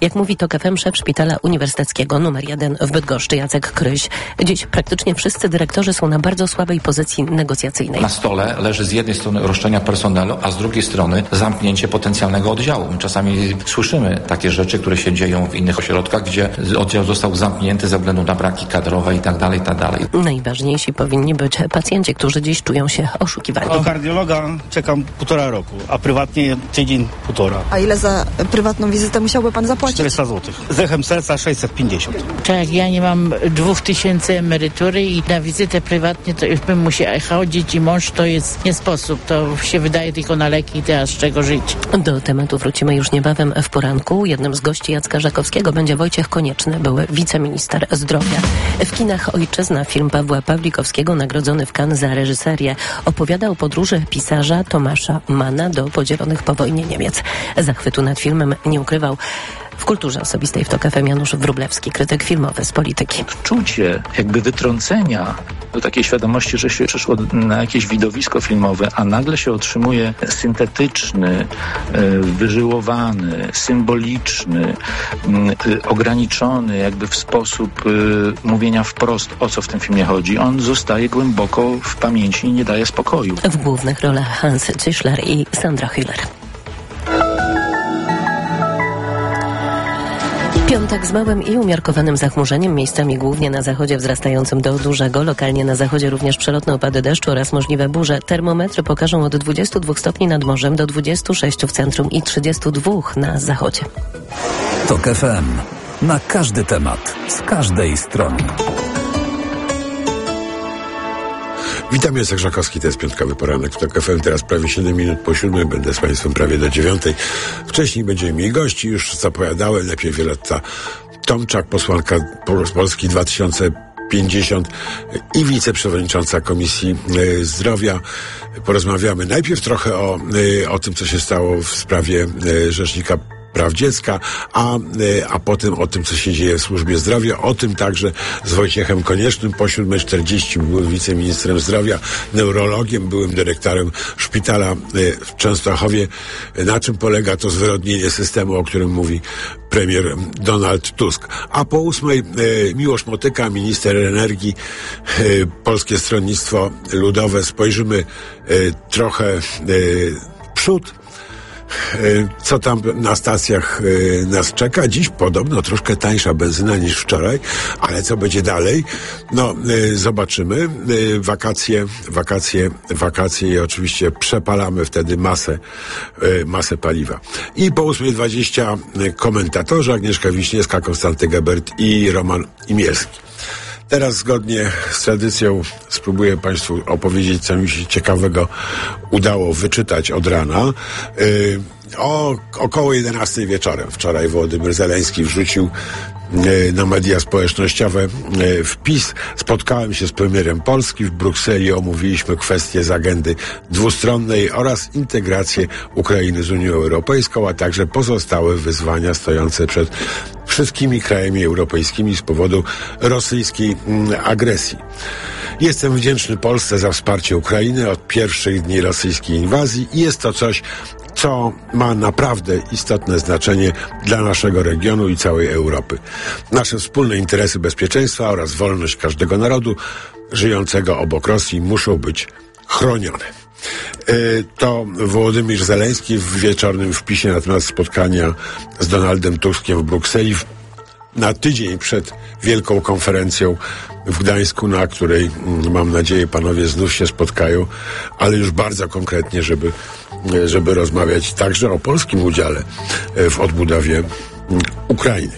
TOK F M szef Szpitala Uniwersyteckiego numer jeden w Bydgoszczy Jacek Kryś. Dziś praktycznie wszyscy dyrektorzy są na bardzo słabej pozycji negocjacyjnej. Na stole leży z jednej strony roszczenia personelu, a z drugiej strony zamknięcie potencjalnego oddziału. My czasami słyszymy takie rzeczy, które się dzieją w innych ośrodkach, gdzie oddział został zamknięty ze względu na braki kadrowe i tak dalej, i tak dalej. Najważniejsi powinni być pacjenci, którzy dziś czują się oszukiwani. Do kardiologa czekam półtora roku, a prywatnie tydzień, półtora. A ile za prywatną wizytę musiałby pan zapłacić? czterysta złotych. Z echem serca sześćset pięćdziesiąt. Tak, ja nie mam dwóch tysięcy emerytury i na wizytę prywatnie to już bym musiała chodzić i mąż to jest nie sposób. To się wydaje tylko na leki i teraz z czego żyć. Do tematu wrócimy już niebawem w poranku. Jednym z gości Jacka Żakowskiego będzie Wojciech Konieczny, były wiceminister zdrowia. W kinach Ojczyzna film Pawła Pawlikowskiego nagrodzony w Cannes za reżyserię opowiada o podróży pisarza Tomasza Manna do podzielonych po wojnie Niemiec. Zachwytu nad filmem nie ukrywał w kulturze osobistej w TOK F M Janusz Wróblewski, krytyk filmowy z polityki. Czucie jakby wytrącenia do takiej świadomości, że się przyszło na jakieś widowisko filmowe, a nagle się otrzymuje syntetyczny, wyżyłowany, symboliczny, ograniczony jakby w sposób mówienia wprost, o co w tym filmie chodzi. On zostaje głęboko w pamięci i nie daje spokoju. W głównych rolach Hans Zischler i Sandra Hüller. Piątek z małym i umiarkowanym zachmurzeniem, miejscami głównie na zachodzie wzrastającym do dużego, lokalnie na zachodzie również przelotne opady deszczu oraz możliwe burze. Termometry pokażą od dwudziestu dwóch stopni nad morzem do dwudziestu sześciu w centrum i trzydziestu dwóch na zachodzie. TOK F M. Na każdy temat, z każdej strony. Witam, Jacek Żakowski, to jest piątkowy poranek w TOK F M. Teraz prawie siedem minut po siódmej, będę z Państwem prawie do dziewiątej. Wcześniej będziemy mieli gości, już zapowiadałem, lepiej Wioletta Tomczak, posłanka Polski dwa tysiące pięćdziesiąt i wiceprzewodnicząca Komisji y, Zdrowia. Porozmawiamy najpierw trochę o, y, o tym, co się stało w sprawie y, Rzecznika Praw Dziecka, a, a potem o tym, co się dzieje w służbie zdrowia, o tym także z Wojciechem Koniecznym. Po siódmej czterdzieści byłem wiceministrem zdrowia, neurologiem, byłem dyrektorem szpitala w Częstochowie. Na czym polega to zwyrodnienie systemu, o którym mówi premier Donald Tusk. A po ósmej Miłosz Motyka, minister energii, Polskie Stronnictwo Ludowe. Spojrzymy trochę w przód, co tam na stacjach y, nas czeka. Dziś podobno troszkę tańsza benzyna niż wczoraj, ale co będzie dalej? No, y, zobaczymy. Y, wakacje, wakacje, wakacje i oczywiście przepalamy wtedy masę, y, masę paliwa. I po ósmej dwadzieścia komentatorzy Agnieszka Wiśniewska, Konstanty Gebert i Roman Imielski. Teraz zgodnie z tradycją spróbuję Państwu opowiedzieć, co mi się ciekawego udało wyczytać od rana. Yy, o około jedenastej wieczorem wczoraj Wołodymyr Zeleński wrzucił yy, na media społecznościowe yy, wpis. Spotkałem się z premierem Polski w Brukseli, omówiliśmy kwestie z agendy dwustronnej oraz integrację Ukrainy z Unią Europejską, a także pozostałe wyzwania stojące przed wszystkimi krajami europejskimi z powodu rosyjskiej mm, agresji. Jestem wdzięczny Polsce za wsparcie Ukrainy od pierwszych dni rosyjskiej inwazji i jest to coś, co ma naprawdę istotne znaczenie dla naszego regionu i całej Europy. Nasze wspólne interesy bezpieczeństwa oraz wolność każdego narodu żyjącego obok Rosji muszą być chronione. To Wołodymyr Zeleński w wieczornym wpisie na temat spotkania z Donaldem Tuskiem w Brukseli na tydzień przed wielką konferencją w Gdańsku, na której, mam nadzieję, panowie znów się spotkają, ale już bardzo konkretnie, żeby, żeby rozmawiać także o polskim udziale w odbudowie Ukrainy.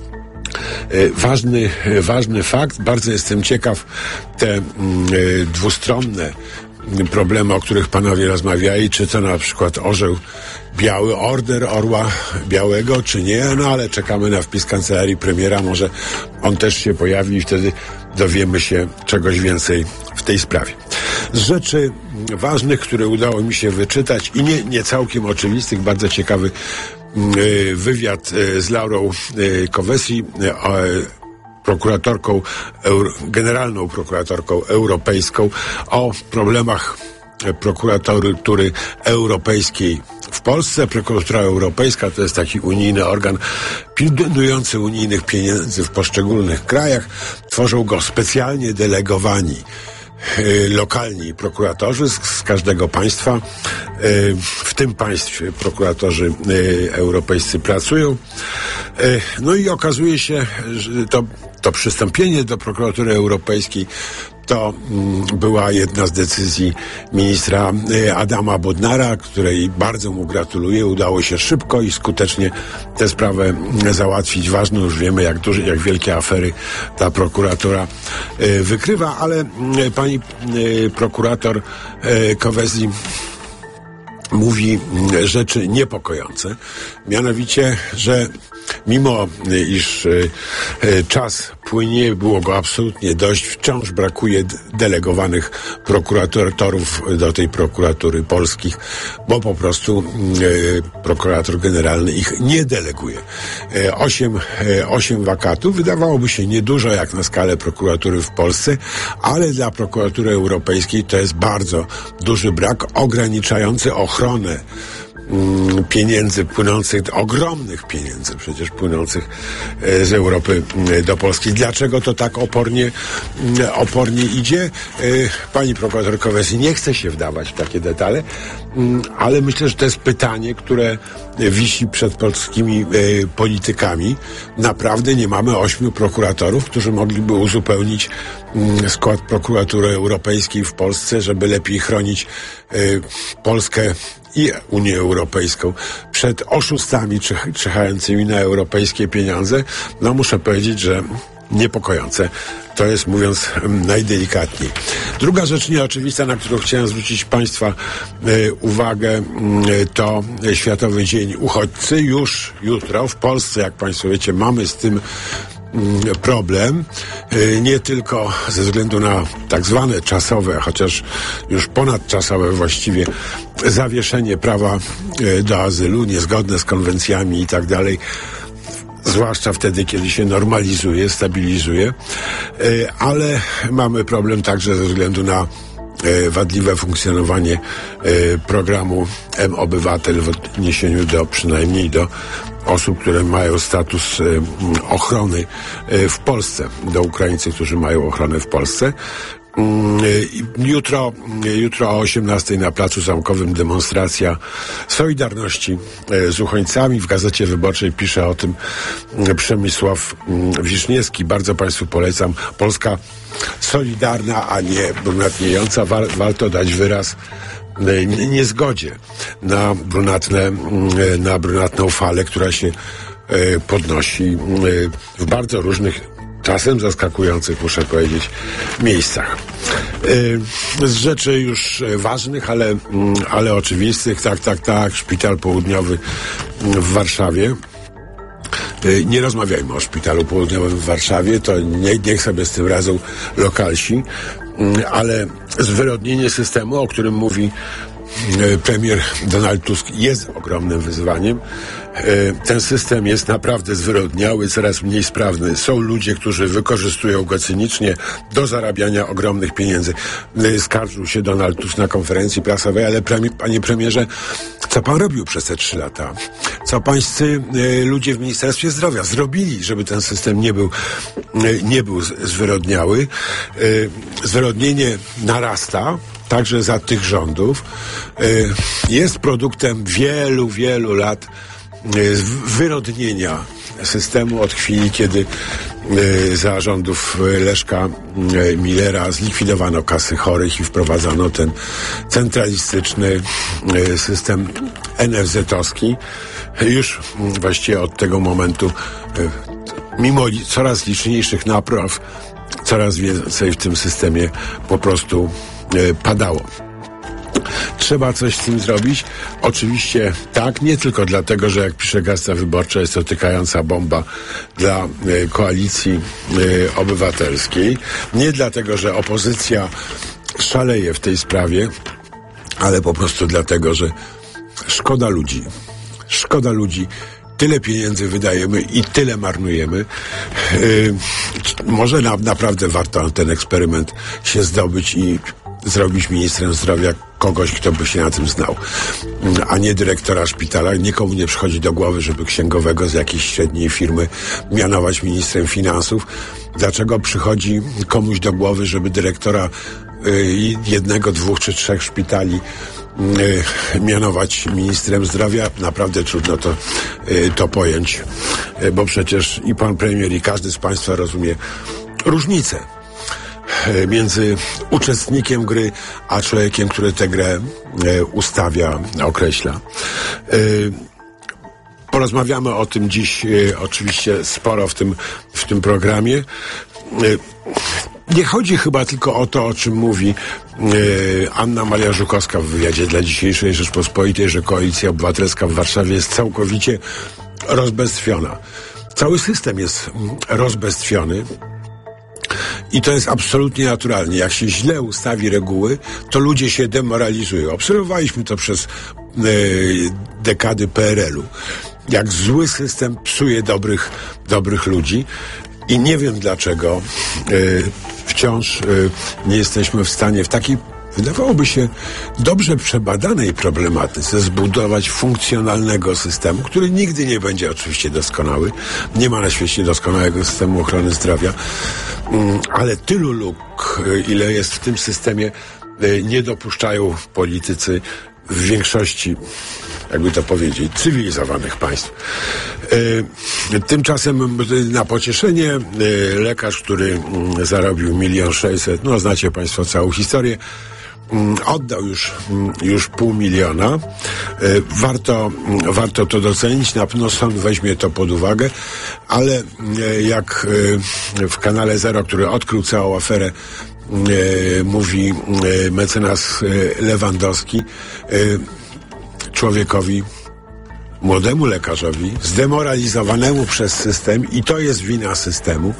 Ważny, ważny fakt, bardzo jestem ciekaw, te dwustronne problemy, o których panowie rozmawiali, czy to na przykład orzeł biały, order orła białego, czy nie, no ale czekamy na wpis kancelarii premiera, może on też się pojawi i wtedy dowiemy się czegoś więcej w tej sprawie. Z rzeczy ważnych, które udało mi się wyczytać i nie, nie całkiem oczywistych, bardzo ciekawy yy, wywiad yy, z Laurą yy, Kövesi, yy, prokuratorką, euro, generalną prokuratorką europejską, o problemach prokuratury europejskiej W Polsce prokuratura europejska to jest taki unijny organ pilnujący unijnych pieniędzy w poszczególnych krajach. Tworzą go specjalnie delegowani lokalni prokuratorzy z, z każdego państwa. W tym państwie prokuratorzy europejscy pracują. No i okazuje się, że to, to przystąpienie do prokuratury europejskiej to była jedna z decyzji ministra Adama Bodnara, której bardzo mu gratuluję. Udało się szybko i skutecznie tę sprawę załatwić. Ważne, już wiemy, jak duże, jak wielkie afery ta prokuratura wykrywa, ale pani prokurator Kövesi mówi rzeczy niepokojące. Mianowicie, że mimo iż y, y, czas płynie, było go absolutnie dość, wciąż brakuje d- delegowanych prokuratorów do tej prokuratury polskich, bo po prostu y, prokurator generalny ich nie deleguje. Y, osiem, y, osiem wakatów wydawałoby się niedużo jak na skalę prokuratury w Polsce, ale dla prokuratury europejskiej to jest bardzo duży brak, ograniczający ochronę pieniędzy płynących, ogromnych pieniędzy przecież płynących z Europy do Polski. Dlaczego to tak opornie, opornie idzie? Pani prokurator Kövesi nie chce się wdawać w takie detale, ale myślę, że to jest pytanie, które wisi przed polskimi politykami. Naprawdę nie mamy ośmiu prokuratorów, którzy mogliby uzupełnić skład prokuratury europejskiej w Polsce, żeby lepiej chronić Polskę i Unię Europejską przed oszustami czyhającymi na europejskie pieniądze. No muszę powiedzieć, że niepokojące. To jest, mówiąc najdelikatniej. Druga rzecz nieoczywista, na którą chciałem zwrócić Państwa y, uwagę, y, to Światowy Dzień Uchodźcy. Już jutro w Polsce, jak Państwo wiecie, mamy z tym problem, nie tylko ze względu na tak zwane czasowe, chociaż już ponadczasowe właściwie zawieszenie prawa do azylu, niezgodne z konwencjami i tak dalej, zwłaszcza wtedy, kiedy się normalizuje, stabilizuje, ale mamy problem także ze względu na wadliwe funkcjonowanie programu M-Obywatel w odniesieniu do, przynajmniej do osób, które mają status ochrony w Polsce, do Ukraińców, którzy mają ochronę w Polsce. Jutro, jutro o osiemnastej na Placu Zamkowym demonstracja Solidarności z uchodźcami. W Gazecie Wyborczej pisze o tym Przemysław Wiszniewski. Bardzo Państwu polecam. Polska solidarna, a nie brunatniejąca. Wa- warto dać wyraz niezgodzie na brunatne, na brunatną falę, która się podnosi w bardzo różnych, czasem zaskakujących, muszę powiedzieć, miejscach. Z rzeczy już ważnych, ale, ale oczywistych, tak, tak, tak, Szpital Południowy w Warszawie. Nie rozmawiajmy o Szpitalu Południowym w Warszawie, to nie, niech sobie z tym radzą lokalsi, ale zwyrodnienie systemu, o którym mówi premier Donald Tusk, jest ogromnym wyzwaniem. Ten system jest naprawdę zwyrodniały, coraz mniej sprawny. Są ludzie, którzy wykorzystują go cynicznie do zarabiania ogromnych pieniędzy. Skarżył się Donald Tusk na konferencji prasowej, ale premie, panie premierze, co pan robił przez te trzy lata? Co pańscy y, ludzie w Ministerstwie Zdrowia zrobili, żeby ten system nie był, y, nie był zwyrodniały? Y, zwyrodnienie narasta, także za tych rządów. Y, jest produktem wielu, wielu lat wyrodnienia systemu od chwili, kiedy y, za rządów Leszka y, Millera zlikwidowano kasy chorych i wprowadzono ten centralistyczny y, system en ef zet-owski. Już y, właściwie od tego momentu, y, mimo li, coraz liczniejszych napraw, coraz więcej w tym systemie po prostu y, padało. Trzeba coś z tym zrobić. Oczywiście tak, nie tylko dlatego, że jak pisze Gazeta Wyborcza, jest to tykająca bomba dla y, koalicji y, obywatelskiej. Nie dlatego, że opozycja szaleje w tej sprawie, ale po prostu dlatego, że szkoda ludzi. Szkoda ludzi. Tyle pieniędzy wydajemy i tyle marnujemy. Yy, może na, naprawdę warto ten eksperyment się zdobyć i zrobić ministrem zdrowia kogoś, kto by się na tym znał, a nie dyrektora szpitala. Nikomu nie przychodzi do głowy, żeby księgowego z jakiejś średniej firmy mianować ministrem finansów. Dlaczego przychodzi komuś do głowy, żeby dyrektora y, jednego, dwóch czy trzech szpitali y, mianować ministrem zdrowia? Naprawdę trudno to, y, to pojąć, y, bo przecież i pan premier, i każdy z państwa rozumie różnicę między uczestnikiem gry, a człowiekiem, który tę grę e, ustawia, określa. E, porozmawiamy o tym dziś e, oczywiście sporo w tym, w tym programie. E, nie chodzi chyba tylko o to, o czym mówi e, Anna Maria Żukowska w wywiadzie dla dzisiejszej Rzeczpospolitej, że Koalicja Obywatelska w Warszawie jest całkowicie rozbestwiona. Cały system jest rozbestwiony. I to jest absolutnie naturalnie. Jak się źle ustawi reguły, to ludzie się demoralizują. Obserwowaliśmy to przez e, dekady P R L u. Jak zły system psuje dobrych, dobrych ludzi. I nie wiem dlaczego e, wciąż e, nie jesteśmy w stanie w takiej, wydawałoby się, dobrze przebadanej problematyce zbudować funkcjonalnego systemu, który nigdy nie będzie oczywiście doskonały. Nie ma na świecie doskonałego systemu ochrony zdrowia, ale tylu luk, ile jest w tym systemie, nie dopuszczają politycy w większości, jakby to powiedzieć, cywilizowanych państw. Tymczasem na pocieszenie lekarz, który zarobił milion sześćset, no znacie państwo całą historię, oddał już, już pół miliona. Warto, warto to docenić, na pewno sąd weźmie to pod uwagę, ale jak w kanale Zero, który odkrył całą aferę, mówi mecenas Lewandowski, człowiekowi, młodemu lekarzowi, zdemoralizowanemu przez system, i to jest wina systemu,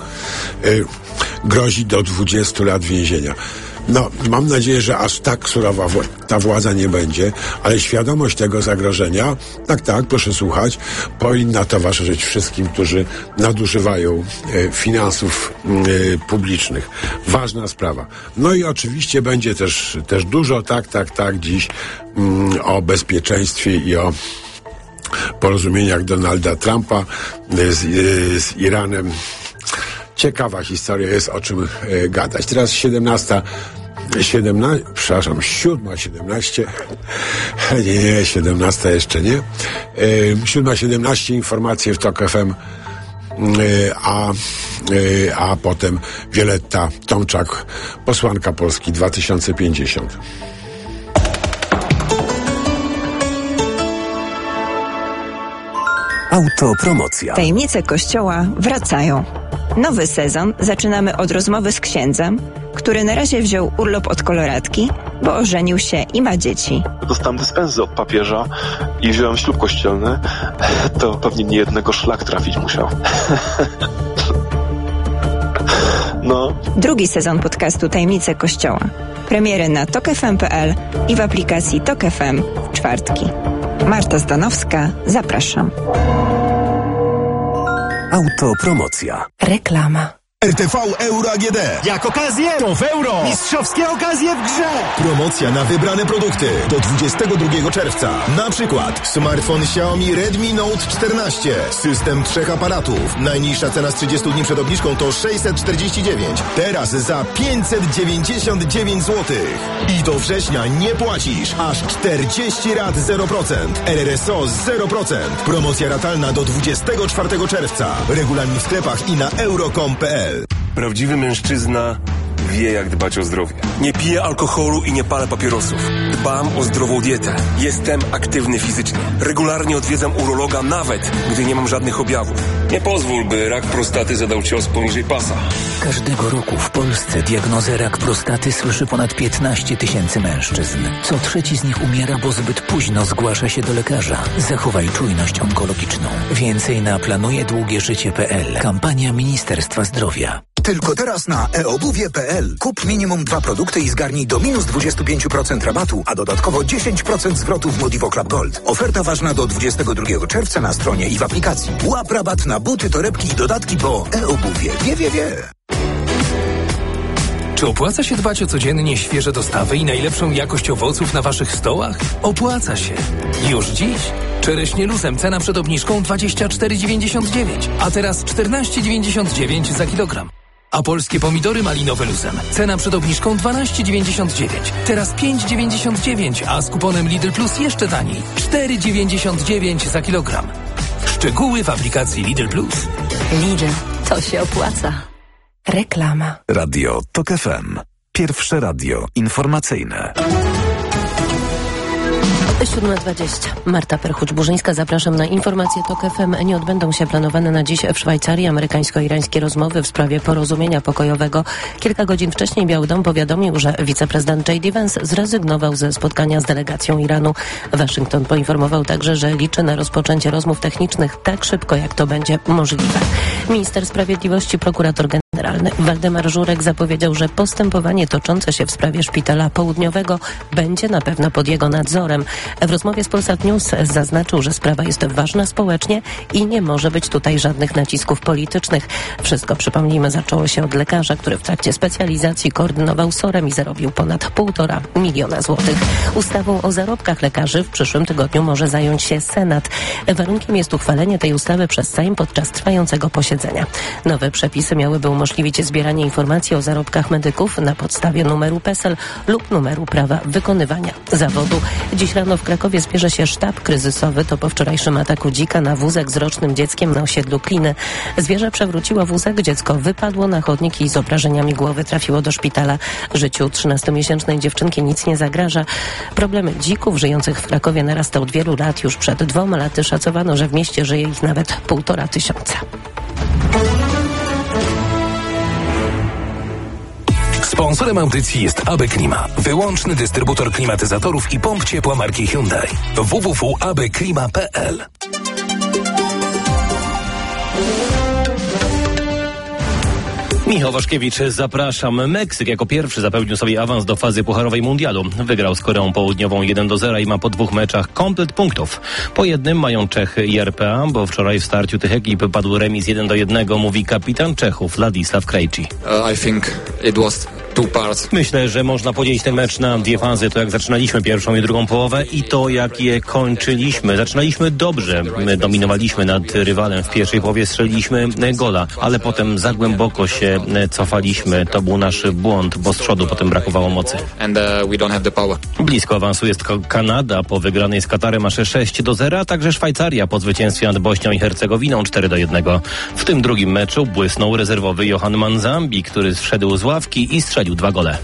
grozi do dwudziestu lat więzienia. No, mam nadzieję, że aż tak surowa ta władza nie będzie, ale świadomość tego zagrożenia, tak, tak, proszę słuchać, powinna towarzyszyć wszystkim, którzy nadużywają e, finansów e, publicznych. Ważna sprawa. No i oczywiście będzie też, też dużo, tak, tak, tak, dziś mm, o bezpieczeństwie i o porozumieniach Donalda Trumpa z, z Iranem. Ciekawa historia, jest o czym e, gadać. Teraz siedemnasta, siedemnaście, przepraszam, siódma siedemnaście, nie, nie, siedemnasta jeszcze nie. E, siódma siedemnaście, informacje w TOK F M, e, a, e, a potem Wioletta Tomczak, posłanka Polski dwa tysiące pięćdziesiąt. Autopromocja. Tajemnice Kościoła wracają. Nowy sezon zaczynamy od rozmowy z księdzem, który na razie wziął urlop od koloratki, bo ożenił się i ma dzieci. Dostałem dyspensy od papieża i wziąłem ślub kościelny. To pewnie nie jednego szlak trafić musiał. No. Drugi sezon podcastu Tajemnice Kościoła. Premiery na tok f m kropka p l i w aplikacji Tok F M w czwartki. Marta Zdanowska, zapraszam. Autopromocja. Reklama. R T V Euro A G D. Jak okazję, to w euro. Mistrzowskie okazje w grze. Promocja na wybrane produkty do dwudziestego drugiego czerwca. Na przykład smartfon Xiaomi Redmi Note czternaście. System trzech aparatów. Najniższa cena z trzydziestu dni przed obniżką to sześćset czterdzieści dziewięć. Teraz za pięćset dziewięćdziesiąt dziewięć złotych. I do września nie płacisz. Aż czterdzieści rat zero procent. R R S O zero procent. Promocja ratalna do dwudziestego czwartego czerwca. Regulamin w sklepach i na euro kropka com kropka p l. Prawdziwy mężczyzna wie, jak dbać o zdrowie. Nie piję alkoholu i nie palę papierosów. Dbam o zdrową dietę. Jestem aktywny fizycznie. Regularnie odwiedzam urologa, nawet gdy nie mam żadnych objawów. Nie pozwól, by rak prostaty zadał cios poniżej pasa. Każdego roku w Polsce diagnozę rak prostaty słyszy ponad piętnaście tysięcy mężczyzn. Co trzeci z nich umiera, bo zbyt późno zgłasza się do lekarza. Zachowaj czujność onkologiczną. Więcej na planuje długie życie kropka p l. Kampania Ministerstwa Zdrowia. Tylko teraz na e obuwie kropka p l. Kup minimum dwa produkty i zgarnij do minus dwadzieścia pięć procent rabatu, a dodatkowo dziesięć procent zwrotu w Modivo Club Gold. Oferta ważna do dwudziestego drugiego czerwca na stronie i w aplikacji. Łap rabat na buty, torebki i dodatki, bo e obuwie wie, wie, wie. Czy opłaca się dbać o codziennie świeże dostawy i najlepszą jakość owoców na waszych stołach? Opłaca się. Już dziś. Czereśnie luzem cena przed obniżką dwadzieścia cztery dziewięćdziesiąt dziewięć, a teraz czternaście dziewięćdziesiąt dziewięć za kilogram. A polskie pomidory malinowe luzem. Cena przed obniżką dwanaście dziewięćdziesiąt dziewięć. Teraz pięć dziewięćdziesiąt dziewięć, a z kuponem Lidl Plus jeszcze taniej. cztery dziewięćdziesiąt dziewięć za kilogram. Szczegóły w aplikacji Lidl Plus. Lidl, to się opłaca. Reklama. Radio TOK F M. Pierwsze radio informacyjne. siódma dwadzieścia. Marta Perchuć-Burzyńska, zapraszam na informacje TOK F M. Nie odbędą się planowane na dziś w Szwajcarii amerykańsko-irańskie rozmowy w sprawie porozumienia pokojowego. Kilka godzin wcześniej Biały Dom powiadomił, że wiceprezydent J D Vance zrezygnował ze spotkania z delegacją Iranu. Waszyngton poinformował także, że liczy na rozpoczęcie rozmów technicznych tak szybko, jak to będzie możliwe. Minister Sprawiedliwości, prokurator generalny Waldemar Żurek zapowiedział, że postępowanie toczące się w sprawie Szpitala Południowego będzie na pewno pod jego nadzorem. W rozmowie z Polsat News zaznaczył, że sprawa jest ważna społecznie i nie może być tutaj żadnych nacisków politycznych. Wszystko, przypomnijmy, zaczęło się od lekarza, który w trakcie specjalizacji koordynował SOR-em i zarobił ponad półtora miliona złotych. Ustawą o zarobkach lekarzy w przyszłym tygodniu może zająć się Senat. Warunkiem jest uchwalenie tej ustawy przez Sejm podczas trwającego posiedzenia. Nowe przepisy miałyby umożliwić zbieranie informacji o zarobkach medyków na podstawie numeru PESEL lub numeru prawa wykonywania zawodu. Dziś rano w Krakowie zbierze się sztab kryzysowy. To po wczorajszym ataku dzika na wózek z rocznym dzieckiem na osiedlu Kliny. Zwierzę przewróciło wózek, dziecko wypadło na chodnik i z obrażeniami głowy trafiło do szpitala. Życiu trzynastomiesięcznej dziewczynki nic nie zagraża. Problem dzików żyjących w Krakowie narasta od wielu lat. Już przed dwoma laty szacowano, że w mieście żyje ich nawet półtora tysiąca. Sponsorem audycji jest A B Klima, wyłączny dystrybutor klimatyzatorów i pomp ciepła marki Hyundai. w w w kropka a b klima kropka p l. Michał Waszkiewicz, zapraszam. Meksyk jako pierwszy zapewnił sobie awans do fazy pucharowej mundialu. Wygrał z Koreą Południową jeden do zera i ma po dwóch meczach komplet punktów. Po jednym mają Czechy i R P A, bo wczoraj w starciu tych ekip padł remis jeden do jednego, mówi kapitan Czechów Ladisław Krejci. Uh, I think it was two parts. Myślę, że można podzielić ten mecz na dwie fazy. To jak zaczynaliśmy pierwszą i drugą połowę i to jak je kończyliśmy. Zaczynaliśmy dobrze. My dominowaliśmy nad rywalem. W pierwszej połowie strzeliliśmy gola, ale potem za głęboko się cofaliśmy. To był nasz błąd, bo z przodu potem brakowało mocy. And uh, we don't have the power. Blisko awansu jest Kanada po wygranej z Katarem aż sześć do zera, a także Szwajcaria po zwycięstwie nad Bośnią i Hercegowiną cztery do jednego. W tym drugim meczu błysnął rezerwowy Johan Manzambi, który zszedł z ławki i strzelił dwa gole.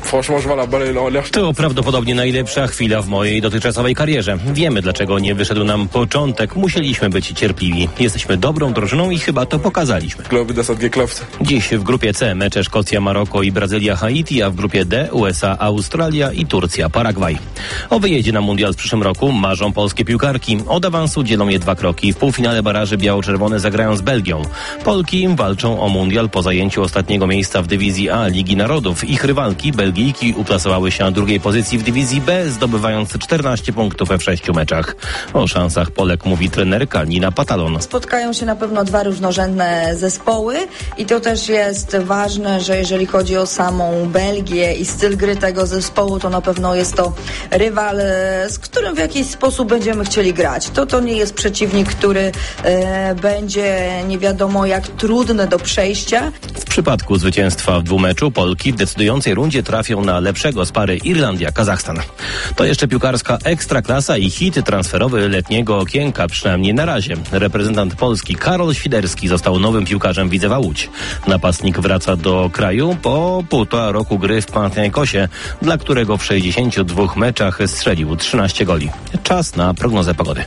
To prawdopodobnie najlepsza chwila w mojej dotychczasowej karierze. Wiemy, dlaczego nie wyszedł nam początek. Musieliśmy być cierpliwi. Jesteśmy dobrą drużyną i chyba to pokazaliśmy. Dziś w grupie C mecze Szkocja, Maroko i Brazylia, Haiti, a w grupie D U S A, Australia i Turcja, Paragwaj. O wyjeździe na mundial w przyszłym roku marzą polskie piłkarki. Od awansu dzielą je dwa kroki. W półfinale baraży biało-czerwone zagrają z Belgią. Polki walczą o mundial po zajęciu ostatniego miejsca w dywizji A Ligi Narodów. Ich rywalki, Belgijki, uplasowały się na drugiej pozycji w dywizji B, zdobywając czternaście punktów w sześciu meczach. O szansach Polek mówi trenerka Nina Patalon. Spotkają się na pewno dwa różnorzędne zespoły i to też jest ważne, że jeżeli chodzi o samą Belgię i styl gry tego zespołu, to na pewno jest to rywal, z którym w jakiś sposób będziemy chcieli grać. To to nie jest przeciwnik, który e, będzie nie wiadomo jak trudny do przejścia. W przypadku zwycięstwa w dwumeczu Polki w decydującej rundzie trafią na lepszego z pary Irlandia-Kazachstan. To jeszcze piłkarska ekstraklasa i hit transferowy letniego okienka, przynajmniej na razie. Reprezentant Polski Karol Świderski został nowym piłkarzem Widzewa Łódź. Napastnik wraca do kraju po półtora roku gry w Panathinaikosie, dla którego w sześćdziesięciu dwóch meczach strzelił trzynaście goli. Czas na prognozę pogody.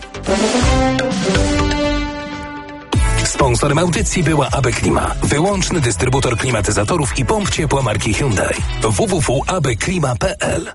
Sponsorem audycji była A B Klima, wyłączny dystrybutor klimatyzatorów i pomp ciepła marki Hyundai. w w w kropka a b klima kropka p l.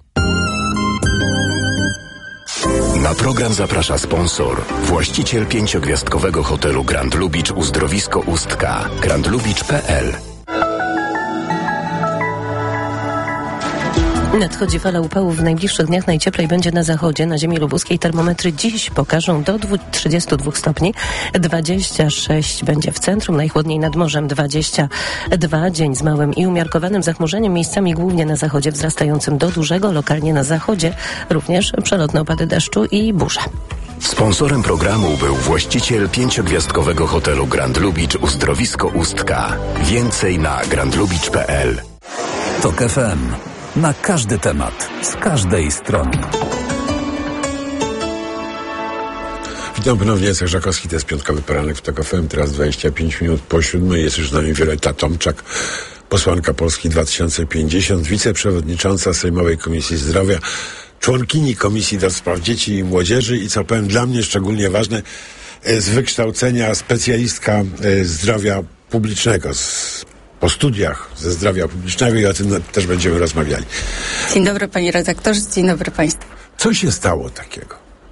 Na program zaprasza sponsor, właściciel pięciogwiazdkowego hotelu Grand Lubicz Uzdrowisko Ustka, grand lubicz kropka p l. Nadchodzi fala upałów. W najbliższych dniach najcieplej będzie na zachodzie. Na ziemi lubuskiej termometry dziś pokażą do trzydziestu dwóch stopni. dwadzieścia sześć będzie w centrum, najchłodniej nad morzem dwadzieścia dwa. Dzień z małym i umiarkowanym zachmurzeniem, miejscami głównie na zachodzie wzrastającym do dużego, lokalnie na zachodzie również przelotne opady deszczu i burze. Sponsorem programu był właściciel pięciogwiazdkowego hotelu Grand Lubicz Uzdrowisko Ustka. Więcej na grand lubicz kropka p l. Tok F M. Na każdy temat, z każdej strony. Witam ponownie, Jacek Żakowski, to jest piątkowy poranek w Tok F M, teraz dwadzieścia pięć minut po siódmej. Jest już z nami Wioletta Tomczak, posłanka Polski dwa tysiące pięćdziesiąt, wiceprzewodnicząca Sejmowej Komisji Zdrowia, członkini Komisji do Spraw Dzieci i Młodzieży i, co powiem, dla mnie szczególnie ważne, z wykształcenia specjalistka zdrowia publicznego, z, po studiach ze zdrowia publicznego, i o tym też będziemy rozmawiali. Dzień dobry, panie redaktorze, dzień dobry państwu. Co się stało takiego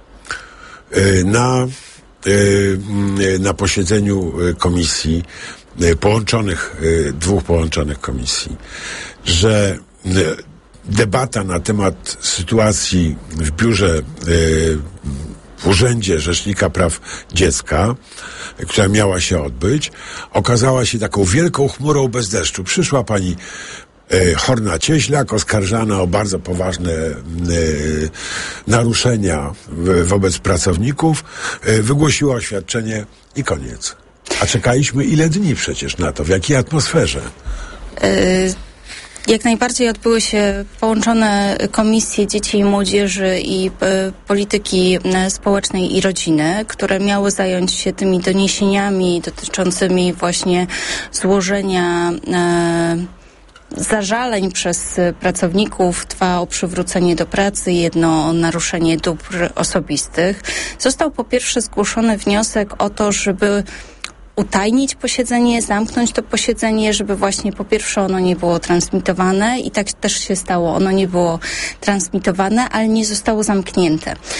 na, na posiedzeniu komisji, połączonych, dwóch połączonych komisji, że debata na temat sytuacji w biurze, w Urzędzie Rzecznika Praw Dziecka, która miała się odbyć, okazała się taką wielką chmurą bez deszczu. Przyszła pani Horna-Cieślak, oskarżana o bardzo poważne naruszenia wobec pracowników, wygłosiła oświadczenie i koniec. A czekaliśmy ile dni przecież na to? W jakiej atmosferze? Y- Jak najbardziej odbyły się połączone Komisje Dzieci i Młodzieży i y, Polityki y, Społecznej i Rodziny, które miały zająć się tymi doniesieniami dotyczącymi właśnie złożenia y, zażaleń przez pracowników, dwa o przywrócenie do pracy, jedno o naruszenie dóbr osobistych. Został po pierwsze zgłoszony wniosek o to, żeby utajnić posiedzenie, zamknąć to posiedzenie, żeby właśnie po pierwsze ono nie było transmitowane i tak też się stało. Ono nie było transmitowane, ale nie zostało zamknięte.